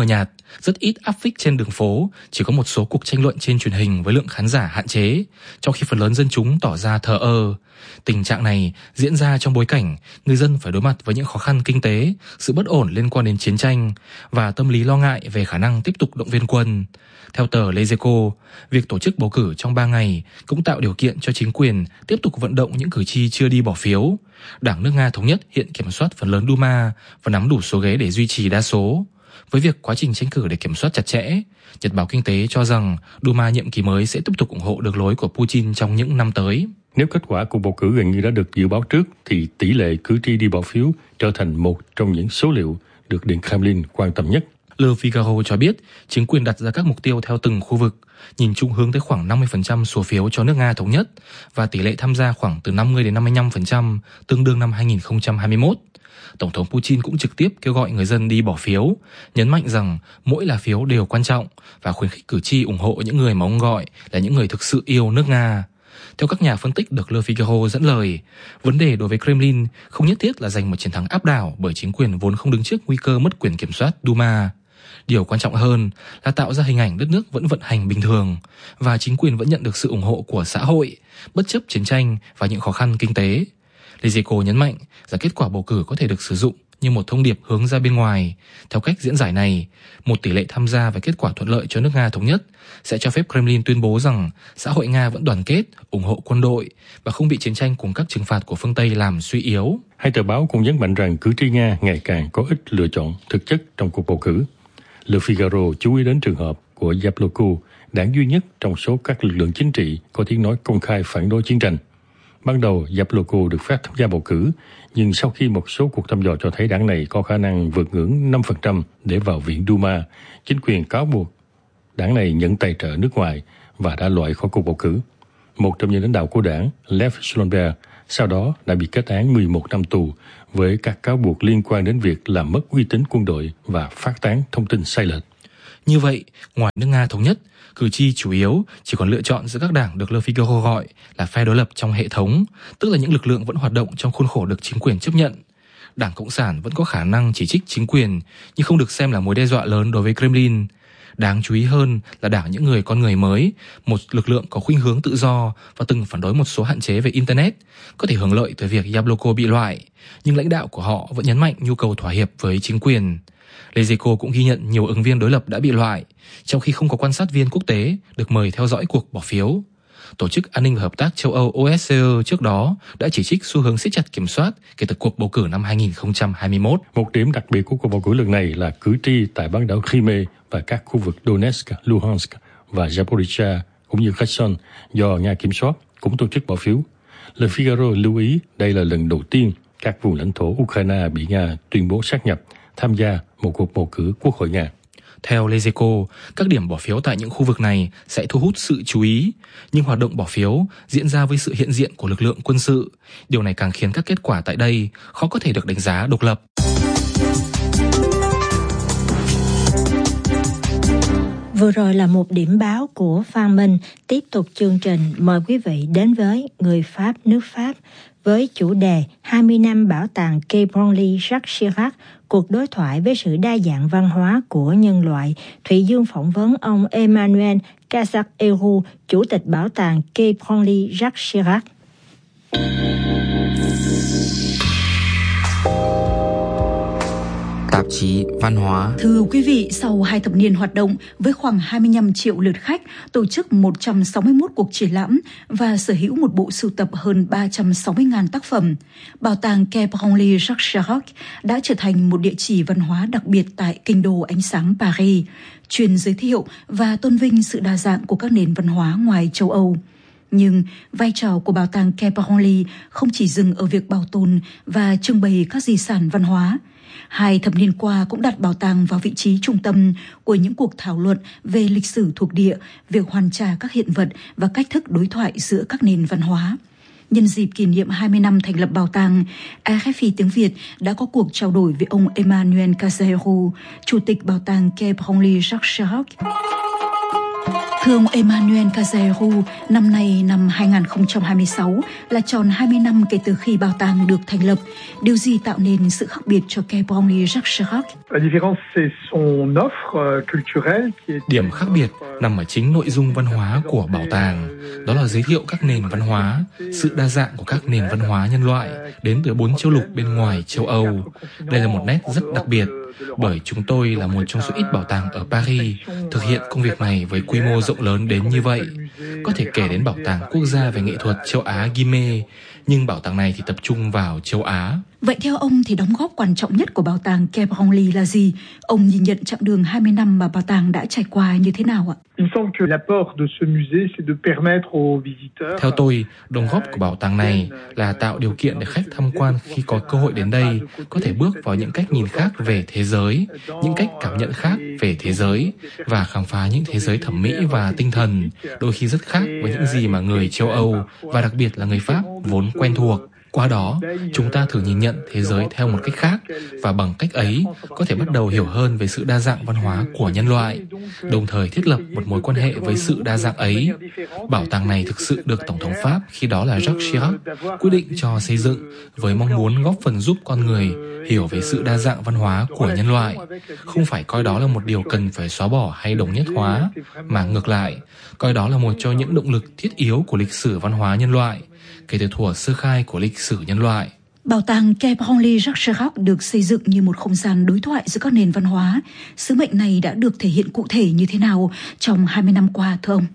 Rất ít áp phích trên đường phố, chỉ có một số cuộc tranh luận trên truyền hình với lượng khán giả hạn chế, trong khi phần lớn dân chúng tỏ ra thờ ơ. Tình trạng này diễn ra trong bối cảnh người dân phải đối mặt với những khó khăn kinh tế, sự bất ổn liên quan đến chiến tranh và tâm lý lo ngại về khả năng tiếp tục động viên quân. Theo tờ Lezeco, việc tổ chức bầu cử trong 3 ngày cũng tạo điều kiện cho chính quyền tiếp tục vận động những cử tri chưa đi bỏ phiếu. Đảng nước Nga Thống nhất hiện kiểm soát phần lớn Duma và nắm đủ số ghế để duy trì đa số. Với việc quá trình tranh cử để kiểm soát chặt chẽ, Nhật báo Kinh tế cho rằng Duma nhiệm kỳ mới sẽ tiếp tục ủng hộ đường lối của Putin trong những năm tới. Nếu kết quả cuộc bầu cử gần như đã được dự báo trước, thì tỷ lệ cử tri đi bỏ phiếu trở thành một trong những số liệu được Điện Kremlin quan tâm nhất. Le Figaro cho biết chính quyền đặt ra các mục tiêu theo từng khu vực, nhìn chung hướng tới khoảng 50% số phiếu cho nước Nga Thống nhất và tỷ lệ tham gia khoảng từ 50 đến 55%, tương đương năm 2021. Tổng thống Putin cũng trực tiếp kêu gọi người dân đi bỏ phiếu, nhấn mạnh rằng mỗi lá phiếu đều quan trọng và khuyến khích cử tri ủng hộ những người mà ông gọi là những người thực sự yêu nước Nga. Theo các nhà phân tích được Le Figaro dẫn lời, vấn đề đối với Kremlin không nhất thiết là giành một chiến thắng áp đảo bởi chính quyền vốn không đứng trước nguy cơ mất quyền kiểm soát Duma. Điều quan trọng hơn là tạo ra hình ảnh đất nước vẫn vận hành bình thường và chính quyền vẫn nhận được sự ủng hộ của xã hội, bất chấp chiến tranh và những khó khăn kinh tế. Lezeco nhấn mạnh rằng kết quả bầu cử có thể được sử dụng như một thông điệp hướng ra bên ngoài. Theo cách diễn giải này, một tỷ lệ tham gia và kết quả thuận lợi cho nước Nga Thống nhất sẽ cho phép Kremlin tuyên bố rằng xã hội Nga vẫn đoàn kết, ủng hộ quân đội và không bị chiến tranh cùng các trừng phạt của phương Tây làm suy yếu. Hai tờ báo cũng nhấn mạnh rằng cử tri Nga ngày càng có ít lựa chọn thực chất trong cuộc bầu cử. Le Figaro chú ý đến trường hợp của Yabloko, đảng duy nhất trong số các lực lượng chính trị có tiếng nói công khai phản đối chiến tranh. Ban đầu, Yabloko được phép tham gia bầu cử, nhưng sau khi một số cuộc thăm dò cho thấy đảng này có khả năng vượt ngưỡng 5% để vào Viện Duma, chính quyền cáo buộc đảng này nhận tài trợ nước ngoài và đã loại khỏi cuộc bầu cử. Một trong những lãnh đạo của đảng, Lev Schlonberg, sau đó đã bị kết án 11 năm tù với các cáo buộc liên quan đến việc làm mất uy tín quân đội và phát tán thông tin sai lệch. Như vậy, ngoài nước Nga Thống nhất, cử tri chủ yếu chỉ còn lựa chọn giữa các đảng được Le Figaro gọi là phe đối lập trong hệ thống, tức là những lực lượng vẫn hoạt động trong khuôn khổ được chính quyền chấp nhận. Đảng Cộng sản vẫn có khả năng chỉ trích chính quyền, nhưng không được xem là mối đe dọa lớn đối với Kremlin. Đáng chú ý hơn là đảng những người con người mới, một lực lượng có khuynh hướng tự do và từng phản đối một số hạn chế về Internet, có thể hưởng lợi từ việc Yabloko bị loại, nhưng lãnh đạo của họ vẫn nhấn mạnh nhu cầu thỏa hiệp với chính quyền. Lezeco cũng ghi nhận nhiều ứng viên đối lập đã bị loại, trong khi không có quan sát viên quốc tế được mời theo dõi cuộc bỏ phiếu. Tổ chức An ninh và Hợp tác châu Âu OSCE trước đó đã chỉ trích xu hướng siết chặt kiểm soát kể từ cuộc bầu cử năm 2021. Một điểm đặc biệt của cuộc bầu cử lần này là cử tri tại bán đảo Crimea và các khu vực Donetsk, Luhansk và Zaporizhia cũng như Kherson do Nga kiểm soát cũng tổ chức bỏ phiếu. Le Figaro lưu ý đây là lần đầu tiên các vùng lãnh thổ Ukraine bị Nga tuyên bố sáp nhập tham gia một cuộc bầu cử Quốc hội Nga. Theo Lezeco, các điểm bỏ phiếu tại những khu vực này sẽ thu hút sự chú ý, nhưng hoạt động bỏ phiếu diễn ra với sự hiện diện của lực lượng quân sự. Điều này càng khiến các kết quả tại đây khó có thể được đánh giá độc lập. Vừa rồi là một điểm báo của Phan Minh. Tiếp tục chương trình, mời quý vị đến với Người Pháp nước Pháp với chủ đề 20 năm bảo tàng Quai Branly Jacques Chirac, cuộc đối thoại với sự đa dạng văn hóa của nhân loại. Thụy Dương phỏng vấn ông Emmanuel Cazac-Héroux, chủ tịch bảo tàng Quai Branly Jacques Chirac. Tạp chí Văn hóa. Thưa quý vị, sau 2 thập niên hoạt động với khoảng 25 triệu lượt khách, tổ chức 161 cuộc triển lãm và sở hữu một bộ sưu tập hơn 360.000 tác phẩm, Bảo tàng Quai Branly Jacques Chirac đã trở thành một địa chỉ văn hóa đặc biệt tại kinh đô ánh sáng Paris, chuyên giới thiệu và tôn vinh sự đa dạng của các nền văn hóa ngoài châu Âu. Nhưng vai trò của bảo tàng Quai Branly không chỉ dừng ở việc bảo tồn và trưng bày các di sản văn hóa. 2 thập niên qua cũng đặt bảo tàng vào vị trí trung tâm của những cuộc thảo luận về lịch sử thuộc địa, việc hoàn trả các hiện vật và cách thức đối thoại giữa các nền văn hóa. Nhân dịp kỷ niệm 20 năm thành lập bảo tàng, RFI tiếng Việt đã có cuộc trao đổi với ông Emmanuel Cazac-Héroux, chủ tịch bảo tàng Quai Branly Jacques Chirac. Thưa ông Emmanuel Cazeru, năm nay năm 2026 là tròn 20 năm kể từ khi bảo tàng được thành lập. Điều gì tạo nên sự khác biệt cho Quai Branly Jacques Chirac? Điểm khác biệt nằm ở chính nội dung văn hóa của bảo tàng. Đó là giới thiệu các nền văn hóa, sự đa dạng của các nền văn hóa nhân loại đến từ 4 châu lục bên ngoài châu Âu. Đây là một nét rất đặc biệt, bởi chúng tôi là một trong số ít bảo tàng ở Paris thực hiện công việc này với quy mô rộng lớn đến như vậy. Có thể kể đến Bảo tàng Quốc gia về nghệ thuật châu Á Guimet, nhưng bảo tàng này thì tập trung vào châu Á. Vậy theo ông thì đóng góp quan trọng nhất của bảo tàng Quai Branly là gì? Ông nhìn nhận chặng đường 20 năm mà bảo tàng đã trải qua như thế nào ạ? Theo tôi, đóng góp của bảo tàng này là tạo điều kiện để khách tham quan khi có cơ hội đến đây có thể bước vào những cách nhìn khác về thế giới, những cách cảm nhận khác về thế giới và khám phá những thế giới thẩm mỹ và tinh thần, đôi khi rất khác với những gì mà người châu Âu và đặc biệt là người Pháp vốn quen thuộc. Qua đó, chúng ta thử nhìn nhận thế giới theo một cách khác và bằng cách ấy có thể bắt đầu hiểu hơn về sự đa dạng văn hóa của nhân loại, đồng thời thiết lập một mối quan hệ với sự đa dạng ấy. Bảo tàng này thực sự được Tổng thống Pháp khi đó là Jacques Chirac quyết định cho xây dựng với mong muốn góp phần giúp con người hiểu về sự đa dạng văn hóa của nhân loại, không phải coi đó là một điều cần phải xóa bỏ hay đồng nhất hóa, mà ngược lại, coi đó là một trong những động lực thiết yếu của lịch sử văn hóa nhân loại, kể từ thuở sơ khai của lịch sử nhân loại. Bảo tàng Quai Branly Jacques Chirac được xây dựng như một không gian đối thoại giữa các nền văn hóa. Sứ mệnh này đã được thể hiện cụ thể như thế nào trong 20 năm qua, thưa ông?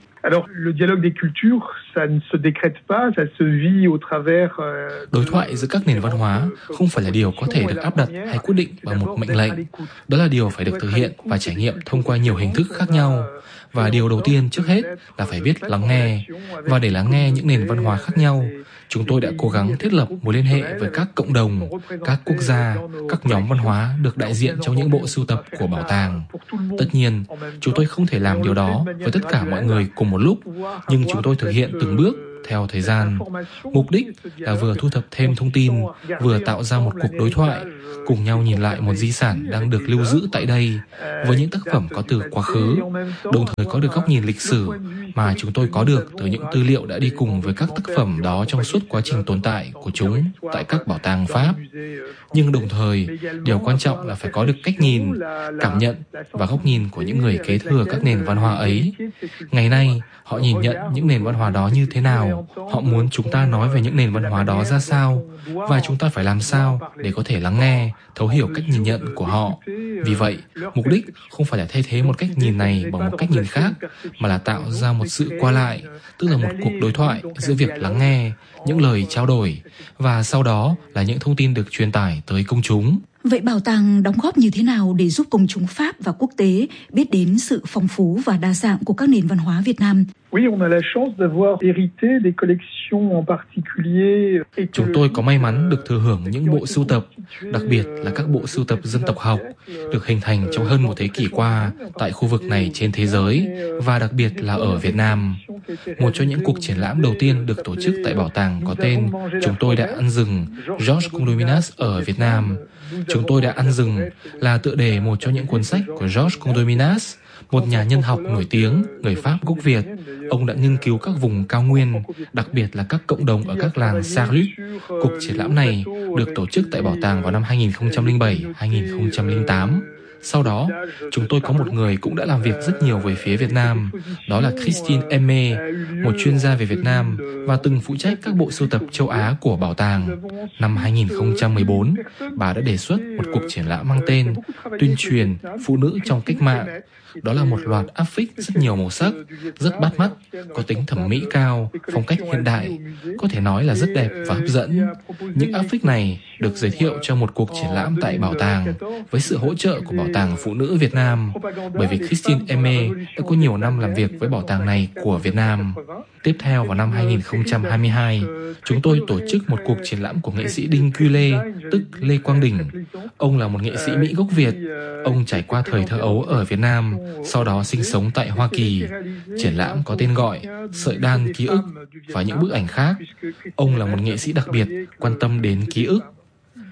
Đối thoại giữa các nền văn hóa không phải là điều có thể được áp đặt hay quyết định bằng một mệnh lệnh. Đó là điều phải được thực hiện và trải nghiệm thông qua nhiều hình thức khác nhau. Và điều đầu tiên trước hết là phải biết lắng nghe. Và để lắng nghe những nền văn hóa khác nhau, chúng tôi đã cố gắng thiết lập mối liên hệ với các cộng đồng, các quốc gia, các nhóm văn hóa được đại diện trong những bộ sưu tập của bảo tàng. Tất nhiên, chúng tôi không thể làm điều đó với tất cả mọi người cùng một lúc, nhưng chúng tôi thực hiện từng bước theo thời gian. Mục đích là vừa thu thập thêm thông tin, vừa tạo ra một cuộc đối thoại, cùng nhau nhìn lại một di sản đang được lưu giữ tại đây, với những tác phẩm có từ quá khứ, đồng thời có được góc nhìn lịch sử mà chúng tôi có được từ những tư liệu đã đi cùng với các tác phẩm đó trong suốt quá trình tồn tại của chúng tại các bảo tàng Pháp. Nhưng đồng thời, điều quan trọng là phải có được cách nhìn, cảm nhận và góc nhìn của những người kế thừa các nền văn hóa ấy. Ngày nay, họ nhìn nhận những nền văn hóa đó như thế nào, họ muốn chúng ta nói về những nền văn hóa đó ra sao, và chúng ta phải làm sao để có thể lắng nghe, thấu hiểu cách nhìn nhận của họ. Vì vậy, mục đích không phải là thay thế một cách nhìn này bằng một cách nhìn khác, mà là tạo ra một sự qua lại, tức là một cuộc đối thoại giữa việc lắng nghe, những lời trao đổi, và sau đó là những thông tin được truyền tải tới công chúng. Vậy bảo tàng đóng góp như thế nào để giúp công chúng Pháp và quốc tế biết đến sự phong phú và đa dạng của các nền văn hóa Việt Nam? Chúng tôi có may mắn được thừa hưởng những bộ sưu tập, đặc biệt là các bộ sưu tập dân tộc học, được hình thành trong hơn một thế kỷ qua tại khu vực này trên thế giới, và đặc biệt là ở Việt Nam. Một trong những cuộc triển lãm đầu tiên được tổ chức tại bảo tàng có tên Chúng tôi đã ăn rừng, Georges Condominas ở Việt Nam. Chúng tôi đã ăn rừng là tựa đề một trong những cuốn sách của Georges Condominas, một nhà nhân học nổi tiếng, người Pháp gốc Việt. Ông đã nghiên cứu các vùng cao nguyên, đặc biệt là các cộng đồng ở các làng Sarluc. Cuộc triển lãm này được tổ chức tại bảo tàng vào năm 2007-2008. Sau đó, chúng tôi có một người cũng đã làm việc rất nhiều về phía Việt Nam, đó là Christine Aimé, một chuyên gia về Việt Nam và từng phụ trách các bộ sưu tập châu Á của bảo tàng. Năm 2014, bà đã đề xuất một cuộc triển lãm mang tên Tuyên truyền Phụ nữ trong cách mạng. Đó là một loạt áp phích rất nhiều màu sắc, rất bắt mắt, có tính thẩm mỹ cao, phong cách hiện đại, có thể nói là rất đẹp và hấp dẫn. Những áp phích này được giới thiệu cho một cuộc triển lãm tại bảo tàng với sự hỗ trợ của Bảo tàng Phụ nữ Việt Nam, bởi vì Christine Aimé đã có nhiều năm làm việc với bảo tàng này của Việt Nam. Tiếp theo vào năm 2022, chúng tôi tổ chức một cuộc triển lãm của nghệ sĩ Đinh Quy Lê, tức Lê Quang Đỉnh. Ông là một nghệ sĩ Mỹ gốc Việt. Ông trải qua thời thơ ấu ở Việt Nam, sau đó sinh sống tại Hoa Kỳ. Triển lãm có tên gọi Sợi đan ký ức và những bức ảnh khác. Ông là một nghệ sĩ đặc biệt, quan tâm đến ký ức.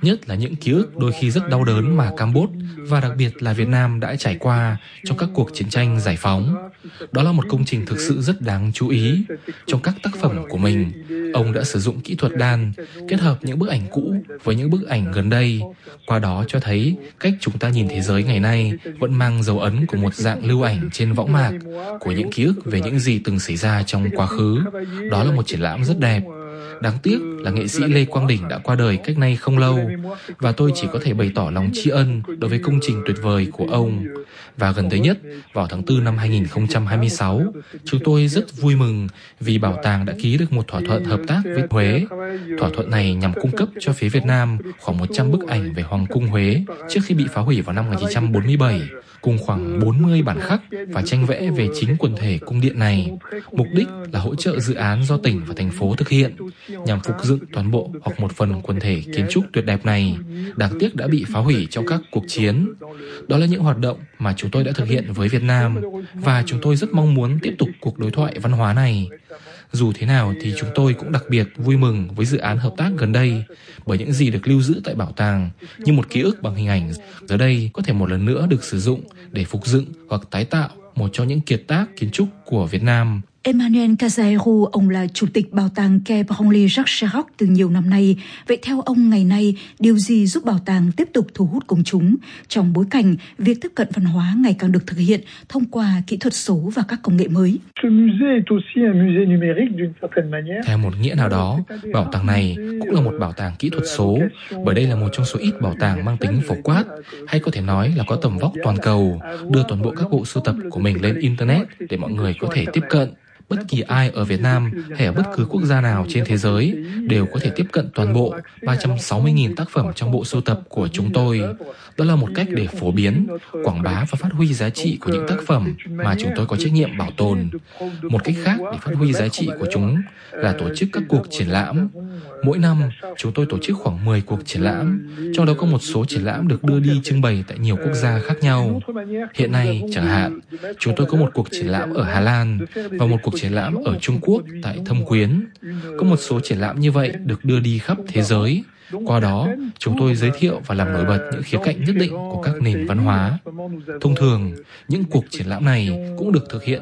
nhất là những ký ức đôi khi rất đau đớn mà Campuchia và đặc biệt là Việt Nam đã trải qua trong các cuộc chiến tranh giải phóng. Đó là một công trình thực sự rất đáng chú ý. Trong các tác phẩm của mình, ông đã sử dụng kỹ thuật đan, kết hợp những bức ảnh cũ với những bức ảnh gần đây. Qua đó cho thấy cách chúng ta nhìn thế giới ngày nay vẫn mang dấu ấn của một dạng lưu ảnh trên võng mạc, của những ký ức về những gì từng xảy ra trong quá khứ. Đó là một triển lãm rất đẹp. Đáng tiếc là nghệ sĩ Lê Quang Đỉnh đã qua đời cách nay không lâu, và tôi chỉ có thể bày tỏ lòng tri ân đối với công trình tuyệt vời của ông. Và gần đây nhất, vào tháng 4 năm 2026, chúng tôi rất vui mừng vì bảo tàng đã ký được một thỏa thuận hợp tác với Huế. Thỏa thuận này nhằm cung cấp cho phía Việt Nam khoảng 100 bức ảnh về Hoàng cung Huế trước khi bị phá hủy vào năm 1947, cùng khoảng 40 bản khắc và tranh vẽ về chính quần thể cung điện này. Mục đích là hỗ trợ dự án do tỉnh và thành phố thực hiện, nhằm phục dựng toàn bộ hoặc một phần quần thể kiến trúc tuyệt đẹp này, đáng tiếc đã bị phá hủy trong các cuộc chiến. Đó là những hoạt động mà chúng tôi đã thực hiện với Việt Nam, và chúng tôi rất mong muốn tiếp tục cuộc đối thoại văn hóa này. Dù thế nào thì chúng tôi cũng đặc biệt vui mừng với dự án hợp tác gần đây, bởi những gì được lưu giữ tại bảo tàng như một ký ức bằng hình ảnh giờ đây có thể một lần nữa được sử dụng để phục dựng hoặc tái tạo một trong những kiệt tác kiến trúc của Việt Nam. Emmanuel Cazaero, ông là chủ tịch bảo tàng Quai Branly Jacques Chirac từ nhiều năm nay. Vậy theo ông ngày nay, điều gì giúp bảo tàng tiếp tục thu hút công chúng trong bối cảnh việc tiếp cận văn hóa ngày càng được thực hiện thông qua kỹ thuật số và các công nghệ mới? Theo một nghĩa nào đó, bảo tàng này cũng là một bảo tàng kỹ thuật số, bởi đây là một trong số ít bảo tàng mang tính phổ quát, hay có thể nói là có tầm vóc toàn cầu, đưa toàn bộ các bộ sưu tập của mình lên Internet để mọi người có thể tiếp cận. Bất kỳ ai ở Việt Nam hay ở bất cứ quốc gia nào trên thế giới đều có thể tiếp cận toàn bộ 360.000 tác phẩm trong bộ sưu tập của chúng tôi. Đó là một cách để phổ biến, quảng bá và phát huy giá trị của những tác phẩm mà chúng tôi có trách nhiệm bảo tồn. Một cách khác để phát huy giá trị của chúng là tổ chức các cuộc triển lãm. Mỗi năm, chúng tôi tổ chức khoảng 10 cuộc triển lãm, trong đó có một số triển lãm được đưa đi trưng bày tại nhiều quốc gia khác nhau. Hiện nay, chẳng hạn, chúng tôi có một cuộc triển lãm ở Hà Lan và một cuộc triển lãm ở Trung Quốc tại Thâm Quyến. Có một số triển lãm như vậy được đưa đi khắp thế giới. Qua đó, chúng tôi giới thiệu và làm nổi bật những khía cạnh nhất định của các nền văn hóa. Thông thường, những cuộc triển lãm này cũng được thực hiện